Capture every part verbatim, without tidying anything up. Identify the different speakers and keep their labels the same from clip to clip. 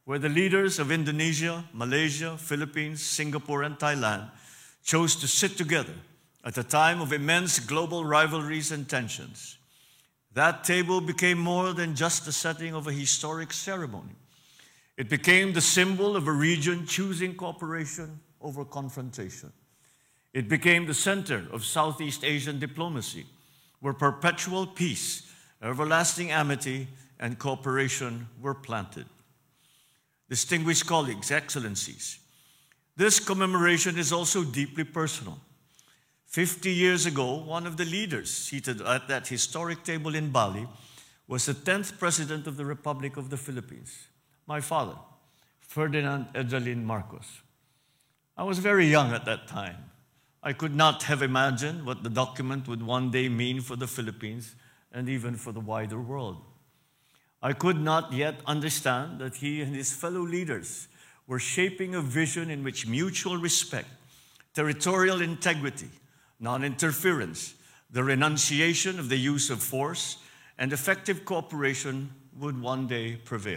Speaker 1: where the leaders of Indonesia, Malaysia, Philippines, Singapore, and Thailand chose to sit together at a time of immense global rivalries and tensions. That table became more than just the setting of a historic ceremony. It became the symbol of a region choosing cooperation over confrontation. It became the center of Southeast Asian diplomacy, where perpetual peace, everlasting amity, and cooperation were planted. Distinguished colleagues, excellencies, this commemoration is also deeply personal. Fifty years ago, one of the leaders seated at that historic table in Bali was the tenth President of the Republic of the Philippines, my father, Ferdinand Edsalin Marcos. I was very young at that time. I could not have imagined what the document would one day mean for the Philippines and even for the wider world. I could not yet understand that he and his fellow leaders were shaping a vision in which mutual respect, territorial integrity, non-interference, the renunciation of the use of force, and effective cooperation would one day prevail.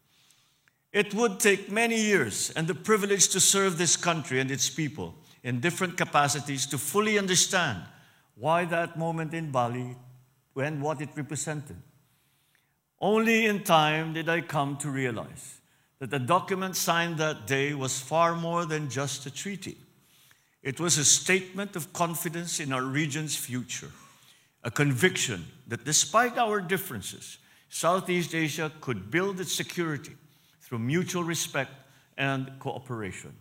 Speaker 1: It would take many years and the privilege to serve this country and its people in different capacities to fully understand why that moment in Bali and what it represented. Only in time did I come to realize that the document signed that day was far more than just a treaty. It was a statement of confidence in our region's future, a conviction that despite our differences, Southeast Asia could build its security through mutual respect and cooperation.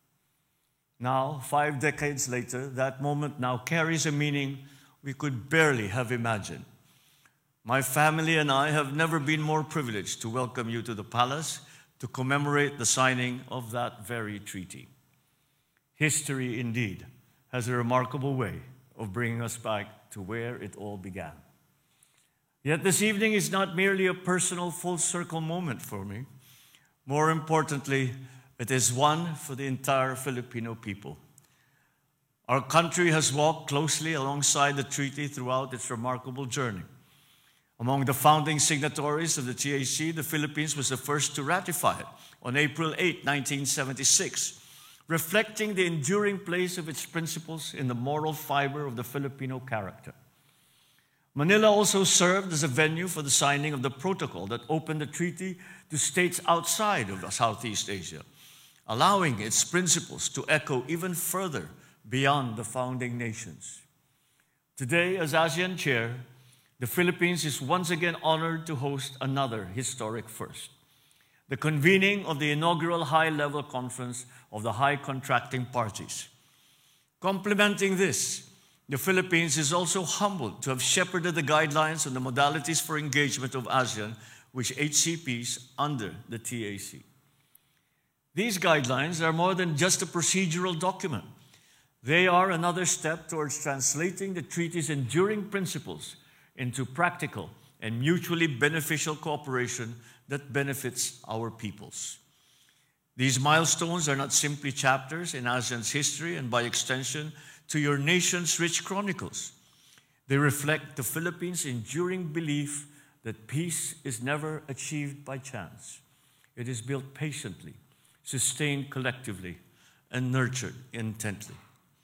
Speaker 1: Now, five decades later, that moment now carries a meaning we could barely have imagined. My family and I have never been more privileged to welcome you to the palace to commemorate the signing of that very treaty. History, indeed, has a remarkable way of bringing us back to where it all began. Yet this evening is not merely a personal full-circle moment for me. More importantly, it is one for the entire Filipino people. Our country has walked closely alongside the treaty throughout its remarkable journey. Among the founding signatories of the T A C, the Philippines was the first to ratify it on April eighth, nineteen seventy-six, reflecting the enduring place of its principles in the moral fiber of the Filipino character. Manila also served as a venue for the signing of the protocol that opened the treaty to states outside of Southeast Asia, allowing its principles to echo even further beyond the founding nations. Today, as ASEAN Chair, the Philippines is once again honored to host another historic first, the convening of the inaugural high-level conference of the high contracting parties. Complementing this, the Philippines is also humbled to have shepherded the guidelines on the modalities for engagement of ASEAN with H C Ps under the T A C. These guidelines are more than just a procedural document. They are another step towards translating the treaty's enduring principles into practical and mutually beneficial cooperation that benefits our peoples. These milestones are not simply chapters in ASEAN's history and by extension to your nation's rich chronicles. They reflect the Philippines' enduring belief that peace is never achieved by chance. It is built patiently, sustained collectively, and nurtured intently.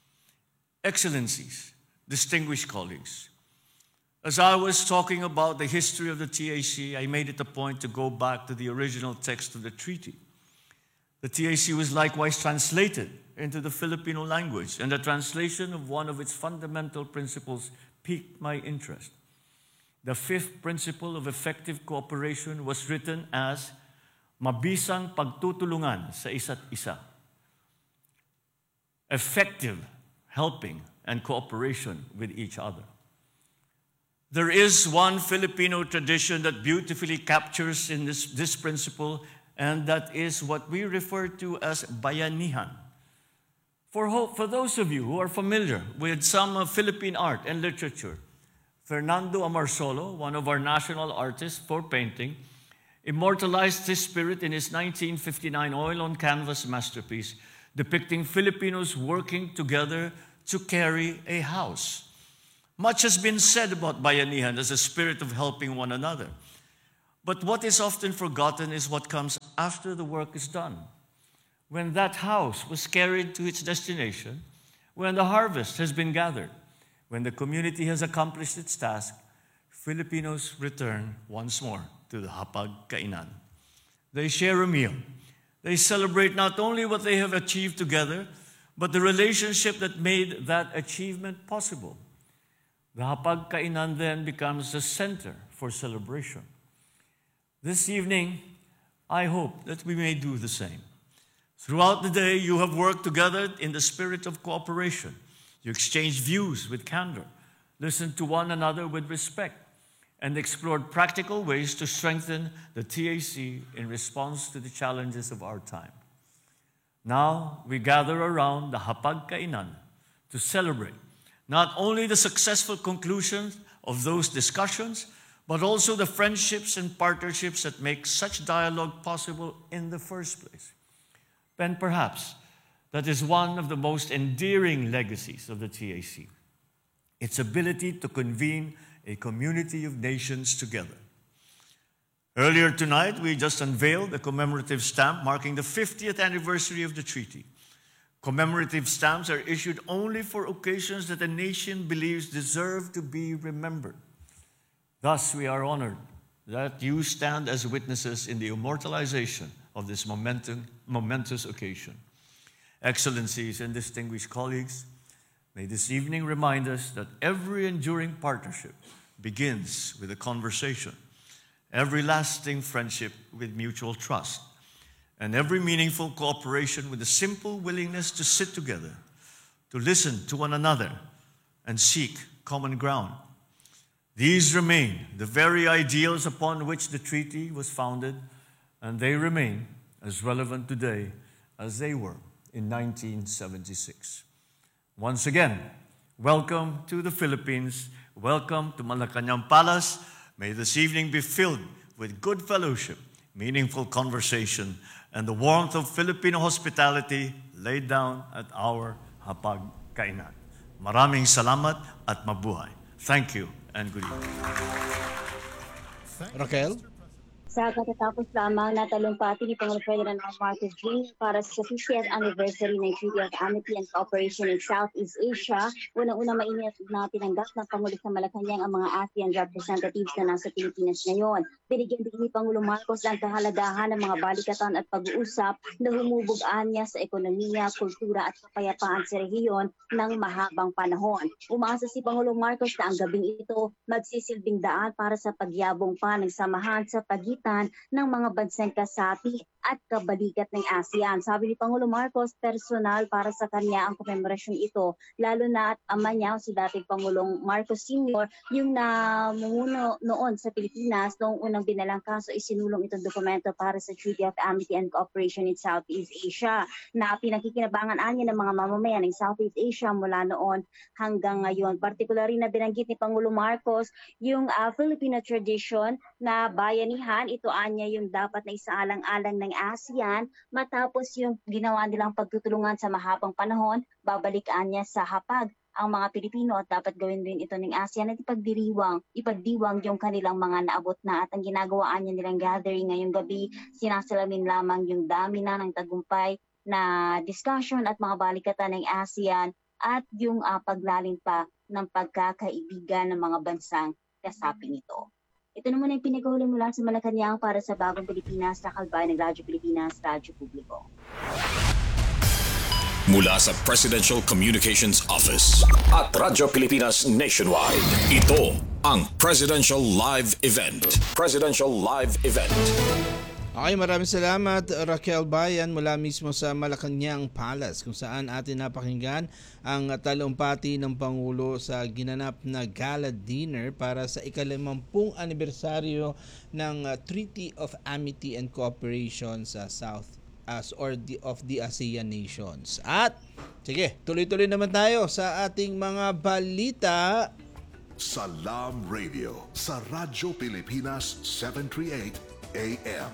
Speaker 1: Excellencies, distinguished colleagues, as I was talking about the history of the T A C, I made it a point to go back to the original text of the treaty. The T A C was likewise translated into the Filipino language, and the translation of one of its fundamental principles piqued my interest. The fifth principle of effective cooperation was written as mabisang pagtutulungan sa isa't isa. Effective helping and cooperation with each other. There is one Filipino tradition that beautifully captures in this, this principle, and that is what we refer to as bayanihan. For, for those of you who are familiar with some of Philippine art and literature, Fernando Amorsolo, one of our national artists for painting, immortalized this spirit in his nineteen fifty-nine oil-on-canvas masterpiece, depicting Filipinos working together to carry a house. Much has been said about bayanihan as a spirit of helping one another. But what is often forgotten is what comes after the work is done. When that house was carried to its destination, when the harvest has been gathered, when the community has accomplished its task, Filipinos return once more to the hapag-kainan. They share a meal. They celebrate not only what they have achieved together, but the relationship that made that achievement possible. The hapag-kainan then becomes the center for celebration. This evening, I hope that we may do the same. Throughout the day, you have worked together in the spirit of cooperation. You exchanged views with candor, listened to one another with respect, and explored practical ways to strengthen the T A C in response to the challenges of our time. Now, we gather around the hapag-kainan to celebrate not only the successful conclusion of those discussions, but also the friendships and partnerships that make such dialogue possible in the first place. And perhaps that is one of the most endearing legacies of the T A C, its ability to convene a community of nations together. Earlier tonight, we just unveiled a commemorative stamp marking the fiftieth anniversary of the treaty. Commemorative stamps are issued only for occasions that a nation believes deserve to be remembered. Thus, we are honored that you stand as witnesses in the immortalization of this momentum, momentous occasion. Excellencies and distinguished colleagues, may this evening remind us that every enduring partnership begins with a conversation, every lasting friendship with mutual trust, and every meaningful cooperation with a simple willingness to sit together, to listen to one another, and seek common ground. These remain the very ideals upon which the treaty was founded, and they remain as relevant today as they were in nineteen seventy-six. Once again, welcome to the Philippines. Welcome to Malacañang Palace. May this evening be filled with good fellowship, meaningful conversation, and the warmth of Filipino hospitality laid down at our hapag-kainan. Maraming salamat at mabuhay. Thank you and good evening.
Speaker 2: Raquel?
Speaker 3: Sa katatapos lamang na talumpati ni Pangulong Ferdinand Marcos Junior para sa fiftieth anniversary ng Treaty of Amity and Cooperation in Southeast Asia, unang-una mainit na tinanggap ng Pangulo sa Malacañang ang mga ASEAN representatives na nasa Pilipinas ngayon. Binigyan din ni Pangulong Marcos ang kahalagahan ng mga balikatan at pag-uusap na humubugaan niya sa ekonomiya, kultura at kapayapaan sa rehiyon ng mahabang panahon. Umaasa si Pangulong Marcos na ang gabing ito magsisilbing daan para sa pagyabong pa ng samahan sa pagitan ng mga bansang kasapi at kabalikat ng ASEAN. Sabi ni Pangulong Marcos, personal para sa kanya ang komemorasyon ito, lalo na at ama niya si dating Pangulong Marcos Senior yung namumuno noon sa Pilipinas noong unang binalangkaso isinulong itong dokumento para sa Treaty of Amity and Cooperation in Southeast Asia na pinakikinabangan niya ng mga mamamayan ng Southeast Asia mula noon hanggang ngayon. Particularly na binanggit ni Pangulong Marcos yung uh, Filipino tradition na bayanihan. Ito anya yung dapat na isaalang-alang ng ASEAN matapos yung ginawa nilang pagtutulungan sa mahabang panahon, babalikan niya sa hapag ang mga Pilipino at dapat gawin din ito ng ASEAN at ipagdiriwang, ipagdiwang yung kanilang mga naabot na at ang ginagawaan niya nilang gathering ngayong gabi, sinasalamin lamang yung dami na ng tagumpay na discussion at mga balikatan ng ASEAN at yung uh, paglalim pa ng pagkakaibigan ng mga bansang kasapi nito. Ito naman ang pinagahuli mula sa Malacañang para sa Bagong Pilipinas sa Kalbayan ng Radyo Pilipinas, Radyo Publiko.
Speaker 4: Mula sa Presidential Communications Office at Radyo Pilipinas Nationwide, ito ang Presidential Live Event. Presidential Live Event.
Speaker 2: Okay, maraming salamat Raquel Bayan mula mismo sa Malacañang Palace kung saan atin napakinggan ang talumpati ng Pangulo sa ginanap na gala dinner para sa ikalimampung anibersaryo ng Treaty of Amity and Cooperation sa South as or the, of the ASEAN nations. At sige, tuloy-tuloy naman tayo sa ating mga balita.
Speaker 5: Salam Radio sa Radyo Pilipinas seven thirty-eight A M.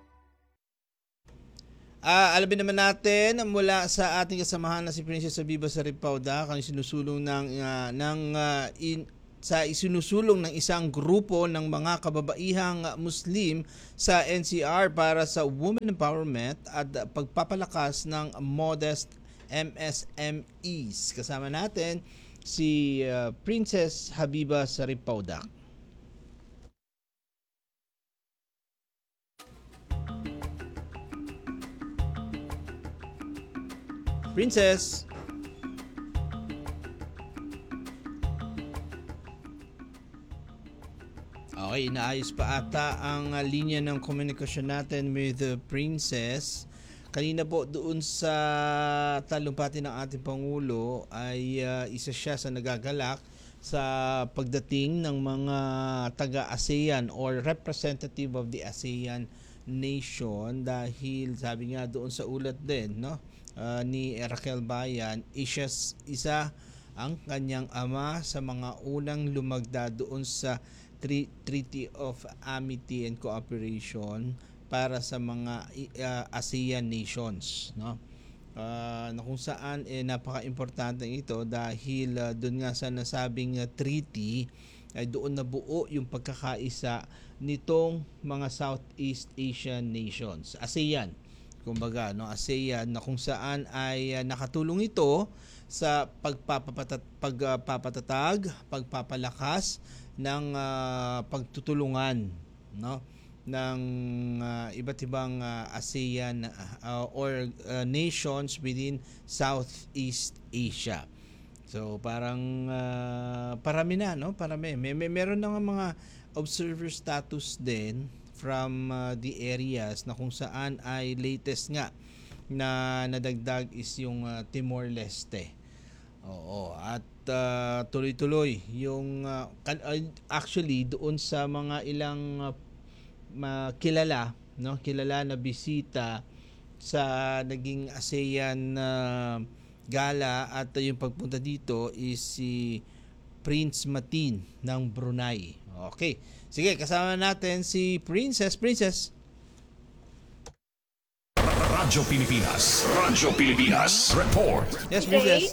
Speaker 2: Uh, alamin naman natin mula sa ating kasamahan na si Princess Abiba Saripauda kung sinusulong ng uh, ng uh, in sa isinusulong ng isang grupo ng mga kababaihang Muslim sa N C R para sa women empowerment at pagpapalakas ng modest M S M Es. Kasama natin si uh, Princess Habiba Saripaudak. Princess. Okay, inaayos pa ata ang uh, linya ng komunikasyon natin with the Princess. Kanina po doon sa talumpati ng ating Pangulo ay uh, isa siya sa nagagalak sa pagdating ng mga taga-ASEAN or representative of the ASEAN nation, dahil sabi nga doon sa ulat din, no, uh, ni Raquel Bayan, isa, isa ang kanyang ama sa mga unang lumagda doon sa Treaty of Amity and Cooperation para sa mga uh, ASEAN nations, no? Uh, na kung saan eh, napaka-importante ito dahil uh, doon nga sa nasabing uh, treaty ay doon nabuo yung pagkakaisa nitong mga Southeast Asian nations, ASEAN. Kumbaga, no, ASEAN, na kung saan ay uh, nakatulong ito sa pagpapatat pagpapatatag, pagpapalakas ng uh, pagtutulungan, no, ng uh, iba't ibang uh, ASEAN uh, or uh, nations within Southeast Asia. So parang uh, parami na, no? Parami. May, may meron na mga observer status din from uh, the areas na kung saan ay latest nga na nadagdag is yung uh, Timor-Leste. Oo, at uh, tuloy-tuloy yung uh, actually doon sa mga ilang uh, kilala, no, kilala na bisita sa naging ASEAN uh, gala at uh, yung pagpunta dito is si Prince Matin ng Brunei. Okay. Sige, kasama natin si Princess. Princess.
Speaker 4: Radyo Pilipinas. Radyo Pilipinas. Report.
Speaker 2: Yes, Princess.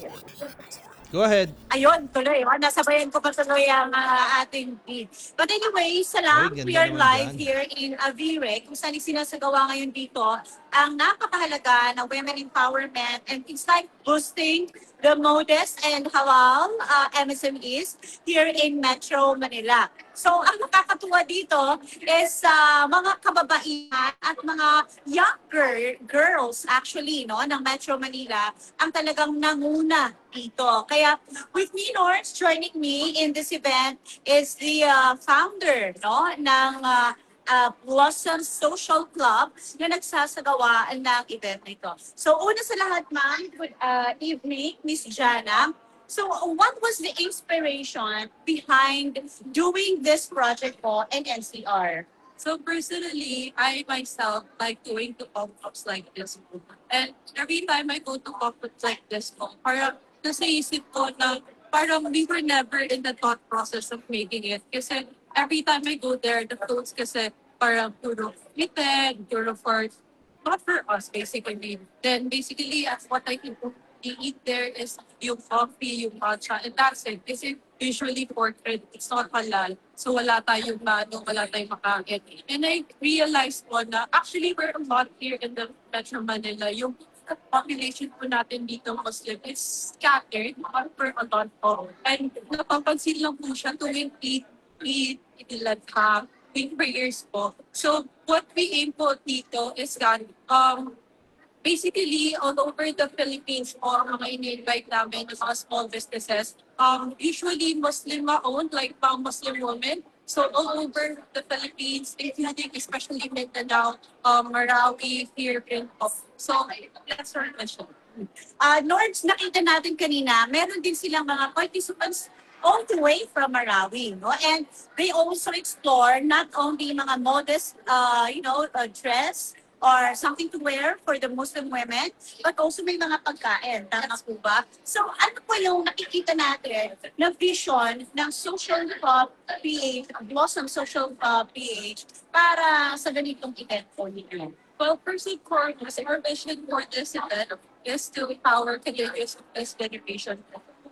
Speaker 2: Go ahead.
Speaker 6: Ayun, tuloy. Oh, nasabayan ko pa tuloy ang uh, ating beat. But anyway, salam,
Speaker 2: Ay, ganda
Speaker 6: we are
Speaker 2: naman
Speaker 6: live
Speaker 2: dyan.
Speaker 6: here in Avire, kung saan sinasagawa ngayon dito ang napakahalaga na women empowerment, and it's like boosting the modest and halal uh, M S M Es here in Metro Manila. So, ang nakakatuwa dito is uh, mga kababaihan at mga younger girls actually, no, ng Metro Manila ang talagang nanguna dito. Kaya with me, Nords, joining me in this event is the uh, founder, no, ng uh, uh, Blossom Social Club na nagsasagawa ng event na ito. So, una sa lahat, ma'am, good uh, evening, Miss Jana. So, what was the inspiration behind doing this project po in N C R?
Speaker 7: So personally, I myself like going to pop-ups like this. And every time I go to pop-ups like this, parang nasa isip ko na parang we were never in the thought process of making it. Kasi every time I go there, the clothes kasi parang puro fitted, puro for, not for us basically. Then basically, as what I can eat there is yung coffee, yung matcha, and that's it. Kasi usually portrait, it's not halal. So wala tayong mano, wala tayong makain. And I realized po na actually we're a lot here in the Metro Manila. Yung population po natin dito Muslim is scattered for a lot po. And napapansin lang po siya tuwing eat, eat, ilan ka, tuwing prayers po. So what we aim po dito is that um, basically, all over the Philippines po, ang mga in-invite namin, yung mga small businesses, um, usually Muslim-owned, like pang Muslim women. So all over the Philippines, including especially Mindanao, um, Marawi, here in Pop. So that's our question.
Speaker 6: Uh, Nords, nakita natin kanina, meron din silang mga participants all the way from Marawi, no? And they also explore not only mga modest, uh, you know, uh, dress, or something to wear for the Muslim women, but also may mga pagkain. Tama po ba? So ano po yung nakikita natin na vision ng Social Club P H, Blossom Social Club P H, para sa ganitong event po ninyo?
Speaker 7: Well, first and foremost, our vision for this event is to empower Canadians of this generation.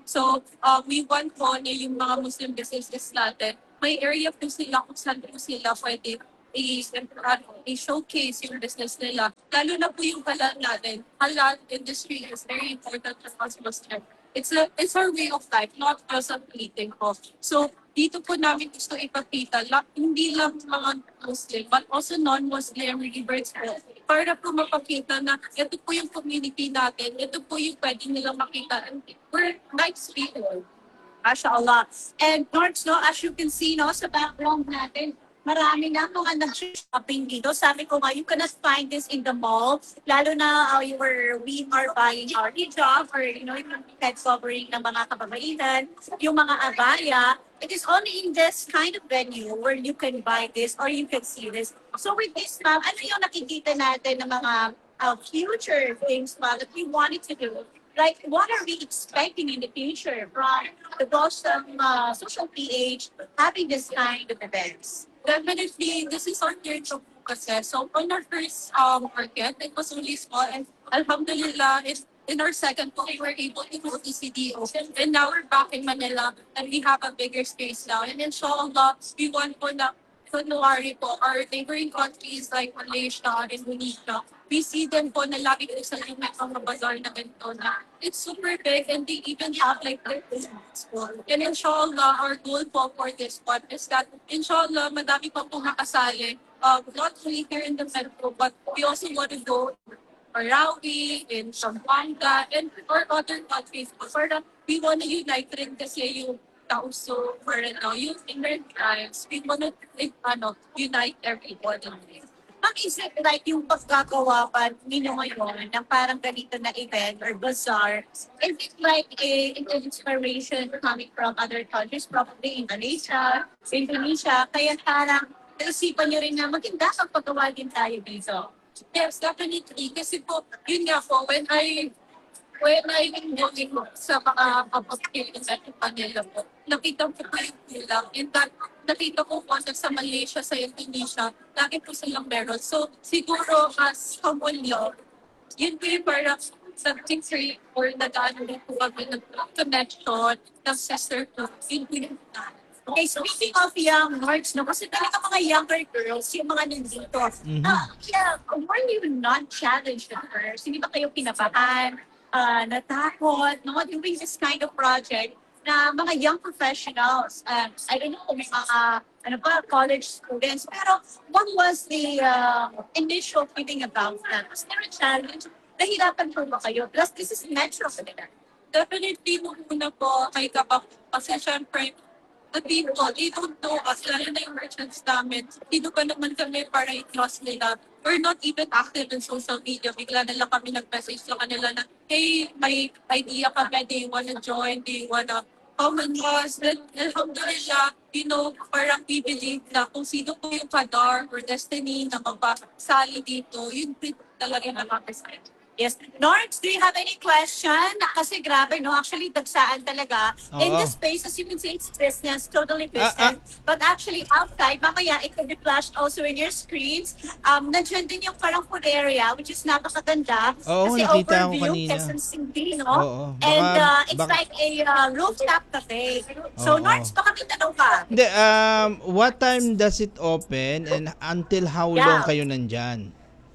Speaker 7: So, uh, we want po na yung mga Muslim businesses natin, may area po sila kung saan po sila pwede i- ano, i-showcase yung business nila. Lalo na po yung halal natin. Halal industry is very important for us Muslim. It's a it's our way of life, not just a eating of. So, dito po namin gusto ipakita, la, hindi lang mga Muslim, but also non-Muslim rebirths po. Para po mapakita na ito po yung community natin, ito po yung pwede nilang makita. And we're nice people.
Speaker 6: MashaAllah. And Nords, no, as you can see, no, sa background natin, marami na mga nag-shopping dito. Sabi ko nga, you cannot find this in the mall. Lalo na uh, you were, we are buying our hijab or, you know, yung head covering ng mga kababaihan, yung mga abaya. It is only in this kind of venue where you can buy this or you can see this. So with this, ma'am, ano yung nakikita natin ng mga uh, future things, ma'am, that we wanted to do? Like, what are we expecting in the future from the Boston uh, Social P H having this kind of events?
Speaker 7: Definitely, this is our third show po kasi. So, on our first um, market, it was only small. And alhamdulillah, it's in our second po, we were able to go to C D O. And now we're back in Manila and we have a bigger space now. And inshallah, we want po na January po, our neighboring countries like Malaysia, Indonesia, we see them po na lagi po sa limit ang mga bazaar na ganito na it's super big and they even have like their own school. And inshallah, our goal po for this one is that inshallah, madami pa po makasali. Uh, not only here in the metro, but we also want to go Marawi, in Zamboanga, and or other countries. For that, we want to unite rin kasi yung Tauso, for ano, yung inner tribes. We want to like, ano, unite everybody.
Speaker 6: Ma'am, is it like yung pagkagawa pa ninyo ngayon ng parang ganito na event or bazaar, is it like a, an inspiration coming from other countries, probably Indonesia, Indonesia, kaya parang naisipan nyo rin na maganda ang paggawa din tayo dito?
Speaker 7: Yes, definitely. Kasi po, yun nga po, when I when I been looking sa mga kapatid sa panila po, nakita ko po yung bilang. In fact, nakita ko po na sa Malaysia, sa Indonesia, lagi po silang meron. So, siguro as Kamulyo, yun po yung parang something free or nag-ano rin po kami ng connection ng sister ko. Yun po yung
Speaker 6: Okay, speaking of young Nords, no, kasi talaga mga younger girls, yung mga nandito,
Speaker 2: Mhm.
Speaker 6: ah, yeah, were you not challenged at first? Hindi ba kayo kinabahan, uh, natakot, no, doing this kind of project na mga young professionals, um, I don't know, may mga, ano ba, college students, pero what was the uh, initial feeling about that? Was there a challenge? Nahirapan po ba kayo? Plus, this is Metro Manila.
Speaker 7: definitely nung una po kay Kabak. Kasi syempre, the people, they don't know us, lalo na yung merchants namin. Dito pa naman kami para i-cross nila. We're not even active in social media. Bigla na lang kami nag-message sa kanila na, hey, may idea kami, do you wanna join, do you wanna come and us? Then, alhamdulillah, you know, parang we believe na kung sino po yung kadar or destiny na mapasali dito, yun po talaga nakakasaya.
Speaker 6: Yes. Nords, do you have any question? Kasi grabe, no? Actually, dagsaan talaga. In
Speaker 2: Oo.
Speaker 6: this space, as you can see, it's business, totally
Speaker 2: Ah,
Speaker 6: business. But actually, outside, mamaya, it can be flashed also in your screens. Um, nandiyan din yung parang food area, which is napakaganda.
Speaker 2: Oo,
Speaker 6: kasi
Speaker 2: nakita ko
Speaker 6: overview,
Speaker 2: kanina.
Speaker 6: Quezon City, no?
Speaker 2: Oo, baka-
Speaker 6: And uh, it's
Speaker 2: baka-
Speaker 6: like a uh, rooftop cafe. So,
Speaker 2: Oo.
Speaker 6: Nords, baka may tanong ka.
Speaker 2: Hindi, um, what time does it open and until how
Speaker 6: Yeah.
Speaker 2: long kayo nandyan?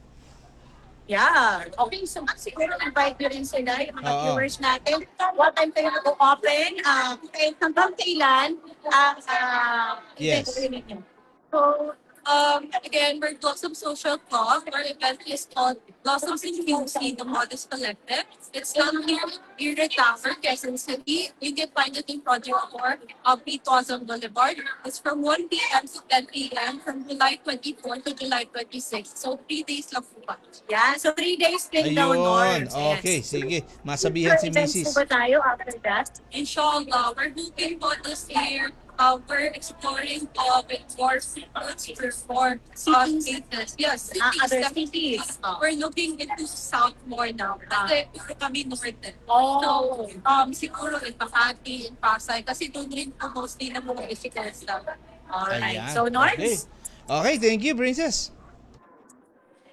Speaker 6: Yeah. Okay, so mas siguro invite nyo rin sila, yung mga
Speaker 2: Oo.
Speaker 6: viewers natin. What time kayo nag-open? Uh, hanggang kailan ang uh,
Speaker 2: Yes.
Speaker 6: event ninyo?
Speaker 7: So, um, again, we're Blossom Social Club. Our event is called Blossoms in Q C, the Modest Collective. It's done here in Tower, Quezon City. You can find it in Project four of P. Tuazon Boulevard. It's from one p.m. to ten p.m. from July twenty-fourth to July twenty-sixth. So, three days lang po pa.
Speaker 6: Yeah, so three days din daw,
Speaker 2: Ayun,
Speaker 6: Nords.
Speaker 2: okay,
Speaker 6: Yes.
Speaker 2: sige. Masabihan si
Speaker 6: Events
Speaker 2: Missus
Speaker 6: po ba tayo after that?
Speaker 7: Inshallah, we're looking for this year. Uh, we're exploring uh, with more cities for uh, cities. Yes, cities.
Speaker 6: Ah, other
Speaker 7: definitely.
Speaker 6: cities. Oh.
Speaker 7: We're looking into South more now. Kasi puro kami north. eh.
Speaker 6: Oh.
Speaker 7: So, um, siguro in Makati, in Pasay, kasi doon rin po mostly na mga visitors na.
Speaker 6: Alright.
Speaker 2: Ayan,
Speaker 6: So, Nords,
Speaker 2: okay. Okay, thank you, Princess.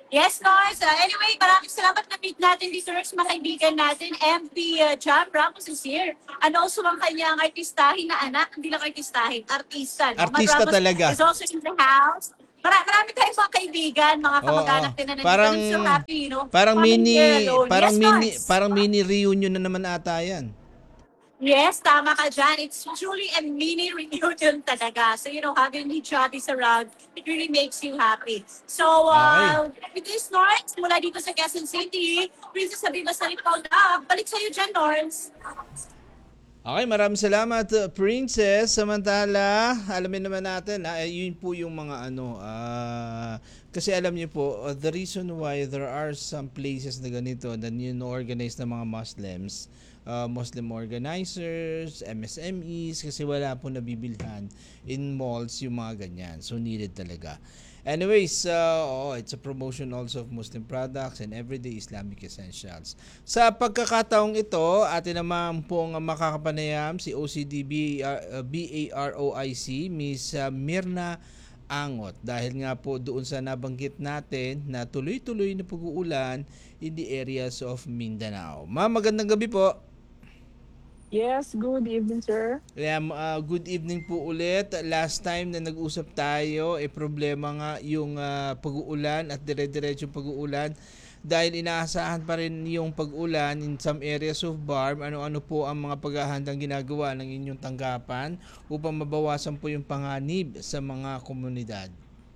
Speaker 6: Yes, Norris. Uh, anyway, maraming salamat na meet natin dito sa mga kaibigan natin. M P uh, John Ramos is here. And also ang kanyang artistahin na anak, hindi lang artistahin, artista. No? Matt
Speaker 2: Artista
Speaker 6: Ramos
Speaker 2: talaga.
Speaker 6: is also in the house. Mara marami tayong mga kaibigan, mga
Speaker 2: Oo.
Speaker 6: kamag-anak din na nandito.
Speaker 2: Parang
Speaker 6: I'm so happy, you know.
Speaker 2: parang
Speaker 6: Coming
Speaker 2: mini
Speaker 6: here alone.
Speaker 2: parang
Speaker 6: Yes,
Speaker 2: mini
Speaker 6: Norris.
Speaker 2: parang mini reunion na naman ata 'yan.
Speaker 6: Yes, tama ka dyan. It's truly a mini reunion talaga. So, you know, having each other around, it really makes you happy. So, uh, with this, Norms, mula dito sa Quezon City, Princess Sabiba Salipao na, balik sa'yo dyan, Norms.
Speaker 2: Okay, maraming salamat, uh, Princess. Samantala, alamin naman natin, ah, eh, yun po yung mga ano, ah, kasi alam niyo po, uh, the reason why there are some places na ganito na organized ng mga Muslims, uh, Muslim organizers, M S M Es, kasi wala po nabibilhan in malls yung mga ganyan. So, needed talaga. Anyways, uh, oh, it's a promotion also of Muslim products and everyday Islamic essentials. Sa pagkakataong ito, atin naman pong makakapanayam si O C D B, uh, B A R O I C, Miss uh, Mirna Angot. Dahil nga po doon sa nabanggit natin na tuloy-tuloy na pag-uulan in the areas of Mindanao. Ma'am, magandang gabi po.
Speaker 8: Yes, good evening, sir.
Speaker 2: Yeah, uh, good evening po ulit. Last time na nag-usap tayo, eh problema nga yung uh, pag-uulan at dire-diretso pag-uulan. Dahil inaasahan pa rin yung pag-ulan in some areas of B A R M, ano-ano po ang mga paghahandang ginagawa ng inyong tanggapan upang mabawasan po yung panganib sa mga komunidad?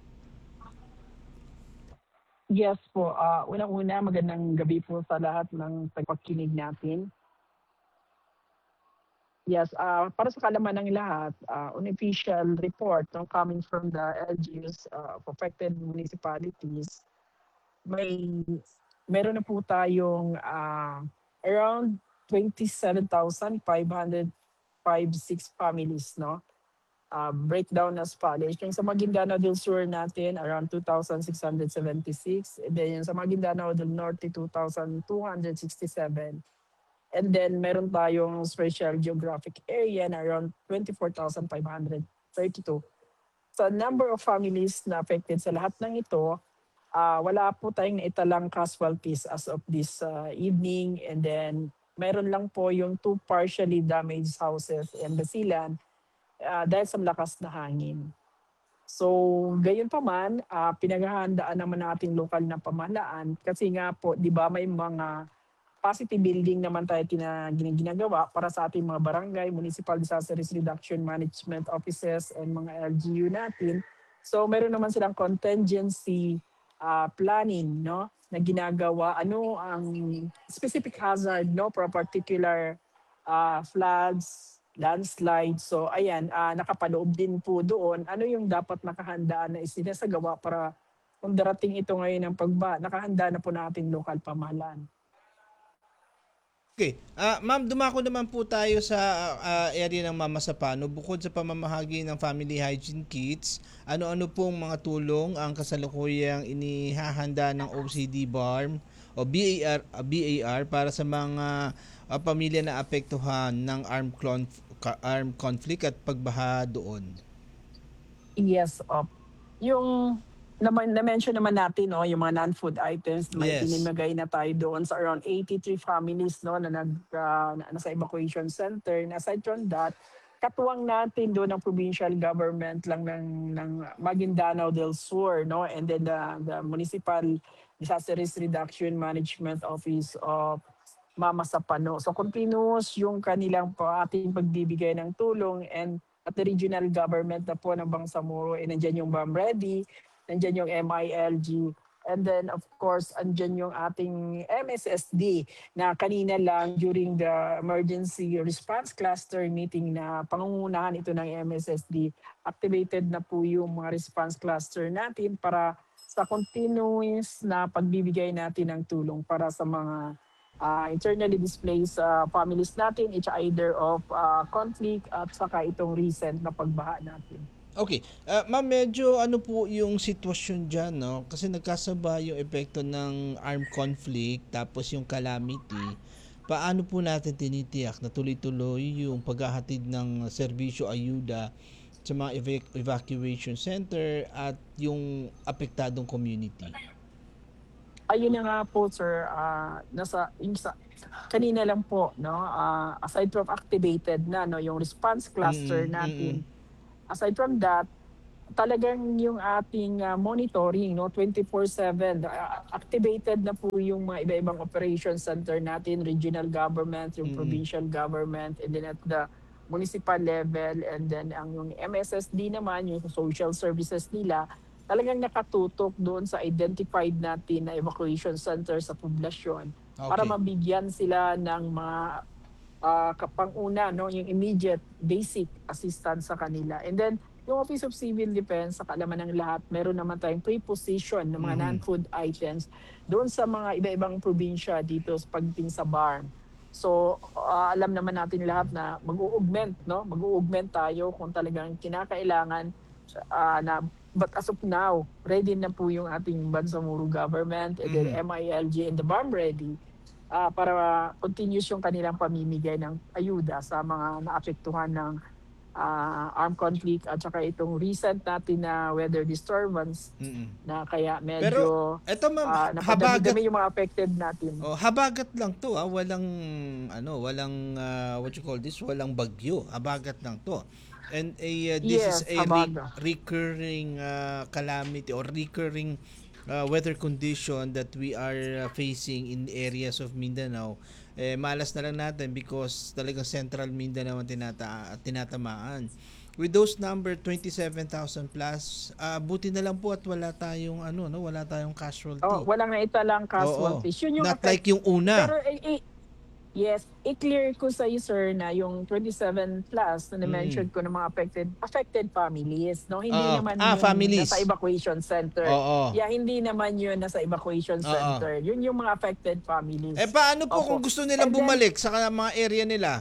Speaker 8: Yes po, uh, unang-una magandang gabi po sa lahat ng tagapakinig natin. Yes, uh, para sa kalaman ng lahat, uh, unofficial report no, coming from the L G Us uh, of affected municipalities, may meron na po tayong uh, around twenty-seven thousand five hundred fifty-six families, no? Uh, breakdown as follows. Yung sa Maguindanao del Sur natin, around two thousand six hundred seventy-six. And then yung sa Maguindanao del Norte, two thousand two hundred sixty-seven. And then meron tayong special geographic area na around twenty-four thousand five hundred thirty-two. Sa number of families na affected sa lahat ng ito, uh, wala po tayong naitalang casualties as of this uh, evening. And then meron lang po yung two partially damaged houses and basilan uh, dahil sa malakas na hangin. So, gayon pa man, uh, pinaghahandaan naman natin lokal na pamahalaan kasi nga po, di ba may mga capacity building naman tayo tina, ginagawa para sa ating mga barangay, municipal disaster risk reduction management offices and mga L G U natin. So meron naman silang contingency uh, planning, no, na ginagawa. Ano ang specific hazard, no, for a particular uh, floods, landslides. So ayan, uh, nakapaloob din po doon. Ano yung dapat nakahandaan na isinasagawa para kung darating ito ngayon ng pagba, nakahanda na po natin local pamahalaan.
Speaker 2: Okay. Uh, ma'am, dumako naman po tayo sa uh, area ng Mama Sapano. Bukod sa pamamahagi ng family hygiene kits, ano-ano pong mga tulong ang kasalukuyang inihahanda ng O C D B A R M o B A R, uh, B A R para sa mga uh, pamilya na apektuhan ng armed, conf- armed conflict at pagbaha doon?
Speaker 8: Yes, op. Yung naman na-mention naman natin, no, yung mga non-food items, may
Speaker 2: Yes.
Speaker 8: pinimagay na tayo doon sa around eighty-three families, no, na nag uh, na, nasa evacuation center. And aside from that, katuwang natin doon ng provincial government lang ng ng Maguindanao del Sur, no, and then the, the municipal disaster risk reduction management office of Mama Sapano. So continuous yung kanilang pa ating pagbibigay ng tulong, and at the regional government na po ng Bangsamoro, and nandiyan yung B A M Ready, nandiyan yung M I L G, and then of course, andyan yung ating M S S D na kanina lang during the emergency response cluster meeting na pangungunahan ito ng M S S D, activated na po yung mga response cluster natin para sa continuous na pagbibigay natin ng tulong para sa mga uh, internally displaced uh, families natin, it's either of uh, conflict at saka itong recent na pagbaha natin.
Speaker 2: Okay. Uh, ma'am, medyo ano po yung sitwasyon dyan, no? Kasi nagkasabay yung epekto ng armed conflict tapos yung calamity. Paano po natin tinitiyak na tuloy-tuloy yung paghahatid ng serbisyo ayuda sa mga evac- evacuation center at yung apektadong community?
Speaker 8: Ayun na nga po sir, ah, nasa yung sa kanina lang po 'no, ah, aside from activated na 'no, yung response cluster
Speaker 2: Mm, mm.
Speaker 8: natin, aside from that, talagang yung ating, ah, monitoring 'no, twenty-four seven ah, activated na po yung mga iba-ibang operation center natin, regional government, yung
Speaker 2: Mm.
Speaker 8: provincial government, and then at the municipal level, and then ang yung M S S D naman, yung social services nila, talagang nakatutok doon sa identified natin na evacuation center sa poblasyon para
Speaker 2: Okay.
Speaker 8: mabigyan sila ng mga ah, kapanguna, no, yung immediate basic assistance sa kanila. And then, yung Office of Civil Defense, sa kaalaman ng lahat, meron naman tayong preposition ng mga
Speaker 2: Mhm.
Speaker 8: non-food items doon sa mga iba-ibang probinsya dito sa pagdating sa B A R M. So, ah, alam naman natin lahat na mag-augment, no? Mag-augment tayo kung talagang kinakailangan ah, na, but as of now, ready na po yung ating Bangsamoro government, and then
Speaker 2: Mhm.
Speaker 8: M I L G and the B A R M ready ah, para continuous yung kanilang pamimigay ng ayuda sa mga naapektuhan ng ah, armed conflict at saka itong recent natin na weather disturbance
Speaker 2: Mm.
Speaker 8: na kaya
Speaker 2: Pero
Speaker 8: medyo
Speaker 2: eto ma'am,
Speaker 8: ah,
Speaker 2: habagat
Speaker 8: napadami-dami yung mga affected natin.
Speaker 2: oh, habagat lang 'to ah, walang ano, walang ah, what you call this, walang bagyo. Habagat lang 'to. And a uh, this is
Speaker 8: Yes,
Speaker 2: a re-
Speaker 8: habagat.
Speaker 2: recurring uh, calamity or recurring uh, weather condition that we are uh, facing in areas of Mindanao. Eh, malas na lang natin because talagang central Mindanao ang tinata tinatamaan. With those number twenty-seven thousand plus, uh, buti na lang po at wala tayong ano no, wala tayong casualty.
Speaker 8: Oh, walang naitalang
Speaker 2: Oo.
Speaker 8: casualties. Yun yung
Speaker 2: Not
Speaker 8: affect-
Speaker 2: like yung una.
Speaker 8: Pero eh, eh, yes, i-clear ko sa iyo sir na yung twenty-seven plus na na-mention ko ng mga affected affected families, no? Hindi
Speaker 2: Oo.
Speaker 8: naman
Speaker 2: Ah,
Speaker 8: yun
Speaker 2: families.
Speaker 8: nasa evacuation center.
Speaker 2: Oo.
Speaker 8: Yeah, hindi naman yun nasa evacuation
Speaker 2: Oo.
Speaker 8: center. Yun yung mga affected families.
Speaker 2: Eh paano po
Speaker 8: Opo.
Speaker 2: kung gusto nilang
Speaker 8: And then,
Speaker 2: bumalik sa mga area nila?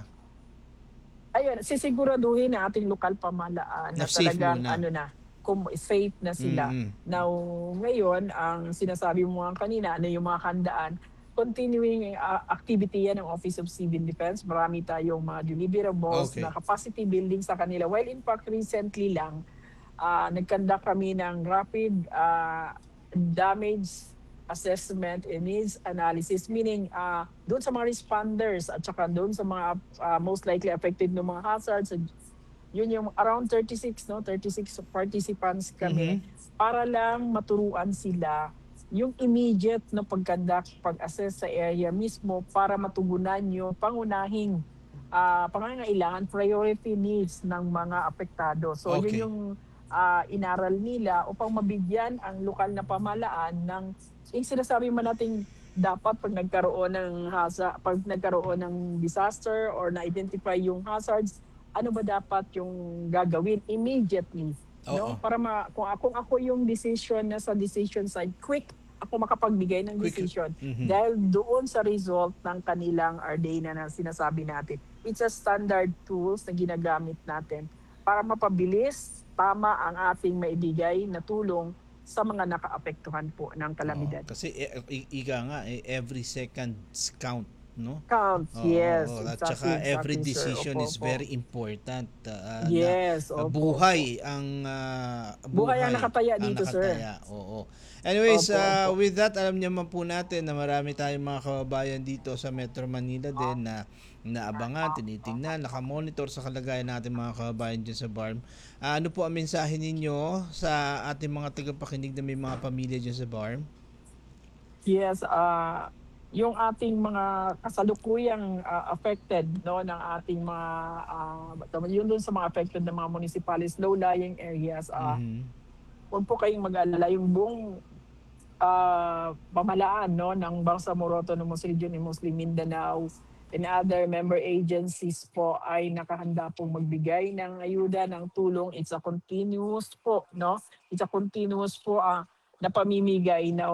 Speaker 8: ayun, sisiguraduhin na ating lokal pamahalaan na
Speaker 2: Na safe
Speaker 8: talagang
Speaker 2: muna.
Speaker 8: ano na, kung safe na sila.
Speaker 2: Mm-mm.
Speaker 8: Now, ngayon, ang sinasabi mo nga kanina, ano yung mga handaan, continuing uh, activity yan ng Office of Civil Defense. Marami tayong mga deliverables
Speaker 2: Okay.
Speaker 8: na capacity building sa kanila. While in fact, recently lang, uh, nagkanda kami ng rapid uh, damage assessment and needs analysis, meaning uh, doon sa mga responders at saka doon sa mga uh, most likely affected ng mga hazards, yun yung around thirty-six, no? thirty-six participants kami para lang maturuan sila yung immediate na pagkandak, pag-assess sa area mismo para matugunan yung pangunahing uh, pangangailangan, priority needs ng mga apektado. So
Speaker 2: Okay.
Speaker 8: yun yung uh, inaral nila upang mabigyan ang lokal na pamahalaan ng yung sinasabi man natin dapat pag nagkaroon ng hazard, pag nagkaroon ng disaster or na-identify yung hazards, ano ba dapat yung gagawin immediately,
Speaker 2: Oo.
Speaker 8: no? Para ma, kung ako ako yung decision na sa decision side, quick ako makapagbigay ng
Speaker 2: Quick.
Speaker 8: decision
Speaker 2: Mhm.
Speaker 8: dahil doon sa result ng kanilang R D A na, na sinasabi natin. It's a standard tools na ginagamit natin para mapabilis, tama ang ating maibigay na tulong sa mga nakaapektuhan po ng kalamidad.
Speaker 2: Oo, kasi eh, i- ika nga eh, every second count, no?
Speaker 8: Counts,
Speaker 2: Oo,
Speaker 8: yes.
Speaker 2: oo. At
Speaker 8: exactly,
Speaker 2: saka every
Speaker 8: exactly, sir.
Speaker 2: decision
Speaker 8: Opo,
Speaker 2: is
Speaker 8: opo.
Speaker 2: very important. ah, na-
Speaker 8: Yes,
Speaker 2: ah,
Speaker 8: opo,
Speaker 2: buhay ang ah,
Speaker 8: Buhay ang nakataya
Speaker 2: ang
Speaker 8: dito, sir.
Speaker 2: nakataya. Oo. Anyways,
Speaker 8: Opo,
Speaker 2: ah,
Speaker 8: opo.
Speaker 2: with that, alam niyo man po natin na marami tayong mga kababayan dito sa Metro Manila din na naabangan, tinitingnan, nakamonitor sa kalagayan natin mga kababayan dyan sa B A R M. Ah, ano po ang mensahe ninyo sa ating mga tagapakinig na may mga pamilya dyan sa B A R M?
Speaker 8: Yes, ah yung ating mga kasalukuyang ah, affected no ng ating mga ah, yun dun sa mga affected na mga municipalities, low-lying areas, ah
Speaker 2: Mhm.
Speaker 8: huwag po kayong mag-alala. Yung buong ah, pamahalaan no ng Bangsamoro Autonomous Region in Muslim Mindanao and other member agencies po ay nakahanda pong magbigay ng ayuda, ng tulong. It's a continuous po, no? It's a continuous po ah, na pamimigay na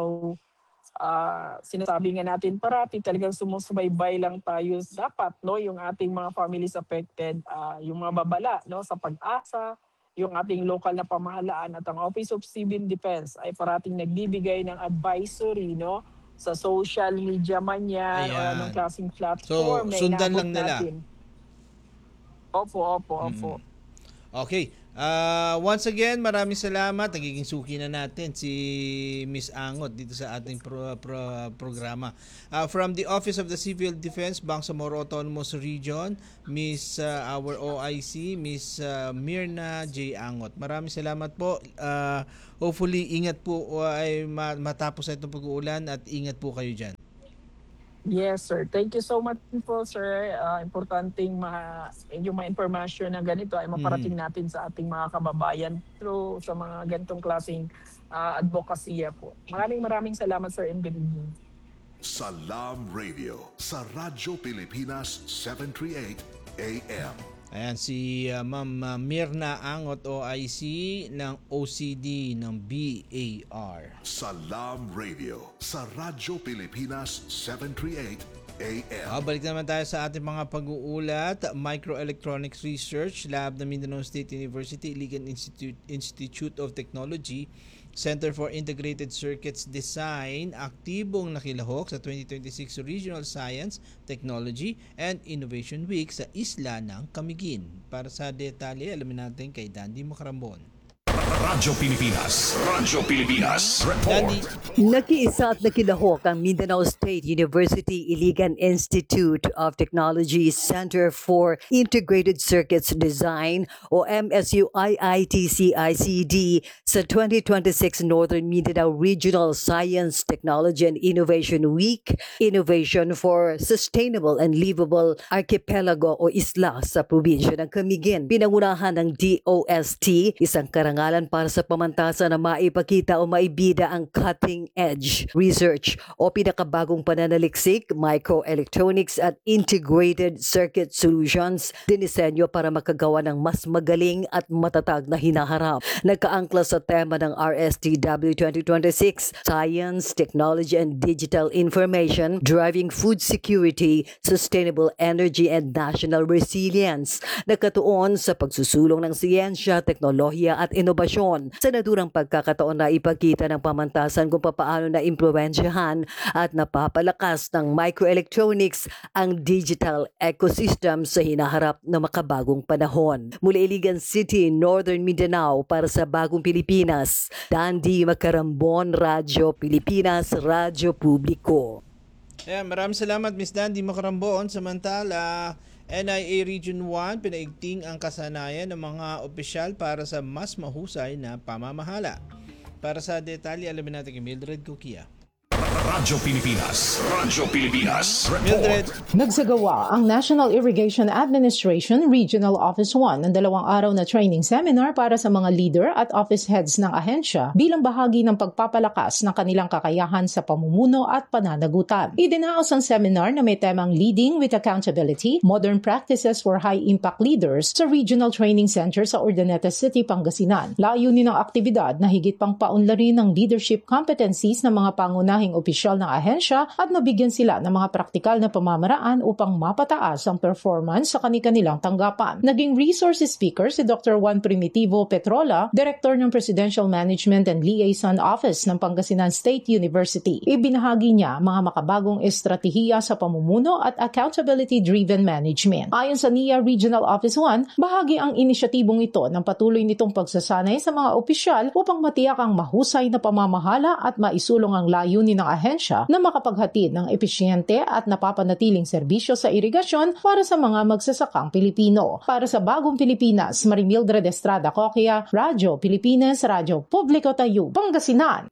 Speaker 8: ah, sinasabi nga natin parati, talagang sumusubaybay lang tayo dapat, no? Yung ating mga families affected, ah, yung mga babala, no? Sa pag-asa, yung ating local na pamahalaan at ang Office of Civil Defense ay parating nagbibigay ng advisory, no? Sa social media man yan o
Speaker 2: Ayan.
Speaker 8: anong klaseng
Speaker 2: So,
Speaker 8: platform na
Speaker 2: sundan
Speaker 8: inabot
Speaker 2: lang nila.
Speaker 8: natin. Opo, opo, opo.
Speaker 2: Okay. Uh, once again, maraming salamat. Nagiging suki na natin si Miss Angot dito sa ating pro, pro, programa. Uh, from the Office of the Civil Defense, Bangsamoro Autonomous Region, Miss uh, our O I C, Miss uh, Mirna J. Angot. Maraming salamat po. Uh, hopefully, ingat po uh, ay matapos na itong pag-uulan at ingat po kayo dyan.
Speaker 8: Yes, sir. Thank you so much po, sir. Uh, importanteng ma yung mga information na ganito ay maparating natin sa ating mga kababayan through sa mga ganitong klaseng uh, advokasya po. Maraming maraming salamat, sir, and good evening.
Speaker 5: Salam Radio sa Radyo Pilipinas seven thirty-eight A M.
Speaker 2: Ayan si uh, Ma'am uh, Mirna Angot O I C ng O C D ng B A R.
Speaker 5: Salam Radio sa Radyo Pilipinas seven thirty-eight A M.
Speaker 2: Oh, balik naman tayo sa ating mga pag-uulat. Microelectronics Research Lab ng Mindanao State University, Iligan Institute, Institute of Technology, Center for Integrated Circuits Design, aktibong nakilahok sa twenty twenty-six Regional Science, Technology, and Innovation Week sa isla ng Camiguin. Para sa detalye, alamin natin kay Dandy Macarambon.
Speaker 4: Radyo Pilipinas. Radyo Pilipinas. Report.
Speaker 9: Nakiisa at nakilahok ang Mindanao State University Iligan Institute of Technology Center for Integrated Circuits Design o M S U I I T C I C D sa twenty twenty-six Northern Mindanao Regional Science, Technology and Innovation Week, Innovation for Sustainable and Livable Archipelago o Isla sa probinsya ng Camiguin. Pinangunahan ng D O S T, isang karangalan para sa pamantasan na maipakita o maibida ang cutting-edge research o pinakabagong pananaliksik, microelectronics at integrated circuit solutions, dinisenyo para makagawa ng mas magaling at matatag na hinaharap. Nagkaangkla sa tema ng R S T W twenty twenty-six, Science, Technology and Digital Information, Driving Food Security, Sustainable Energy and National Resilience. Nakatuon sa pagsusulong ng siyensya, teknolohiya at inobasyon sa naturang pagkakataon na ipakita ng pamantasan kung paano na impluwensyahan at napapalakas ng microelectronics ang digital ecosystem sa hinaharap na makabagong panahon. Mula Iligan City, Northern Mindanao, para sa Bagong Pilipinas, Dandy Macarambon, Radyo Pilipinas, Radyo Publiko.
Speaker 2: Ayan, maraming salamat Miss Dandy Macarambon. Samantala, N I A Region one, pinaigting ang kasanayan ng mga opisyal para sa mas mahusay na pamamahala. Para sa detalye, alamin natin kay Mildred Coquia.
Speaker 4: Radyo Pilipinas. Radyo Pilipinas.
Speaker 2: Mildred.
Speaker 10: Nagsagawa ang National Irrigation Administration Regional Office one ng dalawang araw na training seminar para sa mga leader at office heads ng ahensya bilang bahagi ng pagpapalakas ng kanilang kakayahan sa pamumuno at pananagutan. Idinaos ang seminar na may temang Leading with Accountability, Modern Practices for High-Impact Leaders sa Regional Training Center sa Urdaneta City, Pangasinan. Layunin ng aktibidad na higit pang paunlarin ng leadership competencies ng mga pangunahing opisyal ng ahensya at mabigyan sila ng mga praktikal na pamamaraan upang mapataas ang performance sa kani-kanilang tanggapan. Naging resource speaker si Doctor Juan Primitivo Petrola, Director ng Presidential Management and Liaison Office ng Pangasinan State University. Ibinahagi niya mga makabagong estratehiya sa pamumuno at accountability-driven management. Ayon sa N I A Regional Office one, bahagi ang inisyatibong ito ng patuloy nitong pagsasanay sa mga opisyal upang matiyak ang mahusay na pamamahala at maisulong ang layunin ng ahensya na makapaghatid ng episyente at napapanatiling serbisyo sa irigasyon para sa mga magsasakang Pilipino. Para sa Bagong Pilipinas, Marimildred Estrada Coquia, Radyo Pilipinas, Radyo Publiko Tayo, Pangasinan.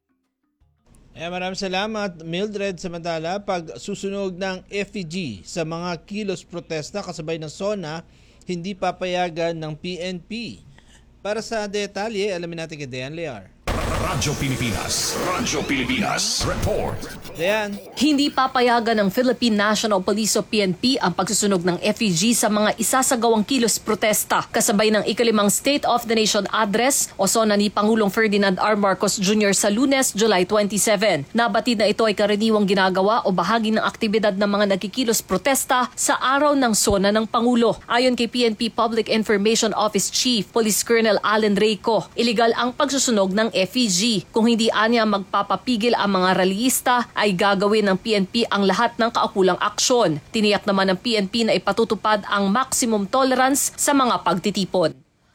Speaker 2: Eh, maraming salamat Mildred. Samantala, pag susunog ng F E G sa mga kilos protesta kasabay ng SONA, hindi papayagan ng P N P. Para sa detalye, alamin natin kay Dean Lear.
Speaker 4: Radyo Pilipinas. Radyo Pilipinas. Report.
Speaker 2: Dean.
Speaker 11: Hindi papayagan ng Philippine National Police o P N P ang pagsusunog ng F E G sa mga isasagawang kilos protesta kasabay ng ikalimang State of the Nation Address o SONA ni Pangulong Ferdinand R. Marcos Junior sa Lunes, July twenty-seven. Nabatid na ito ay karaniwang ginagawa o bahagi ng aktibidad ng mga nagkikilos protesta sa araw ng SONA ng Pangulo. Ayon kay P N P Public Information Office Chief Police Colonel Allen Reyco, iligal ang pagsusunog ng F E G. Kung hindi anya magpapapigil ang mga rallyista, ay gagawin ng P N P ang lahat ng kaukulang aksyon. Tiniyak naman ng P N P na ipatutupad ang maximum tolerance sa mga pagtitipon.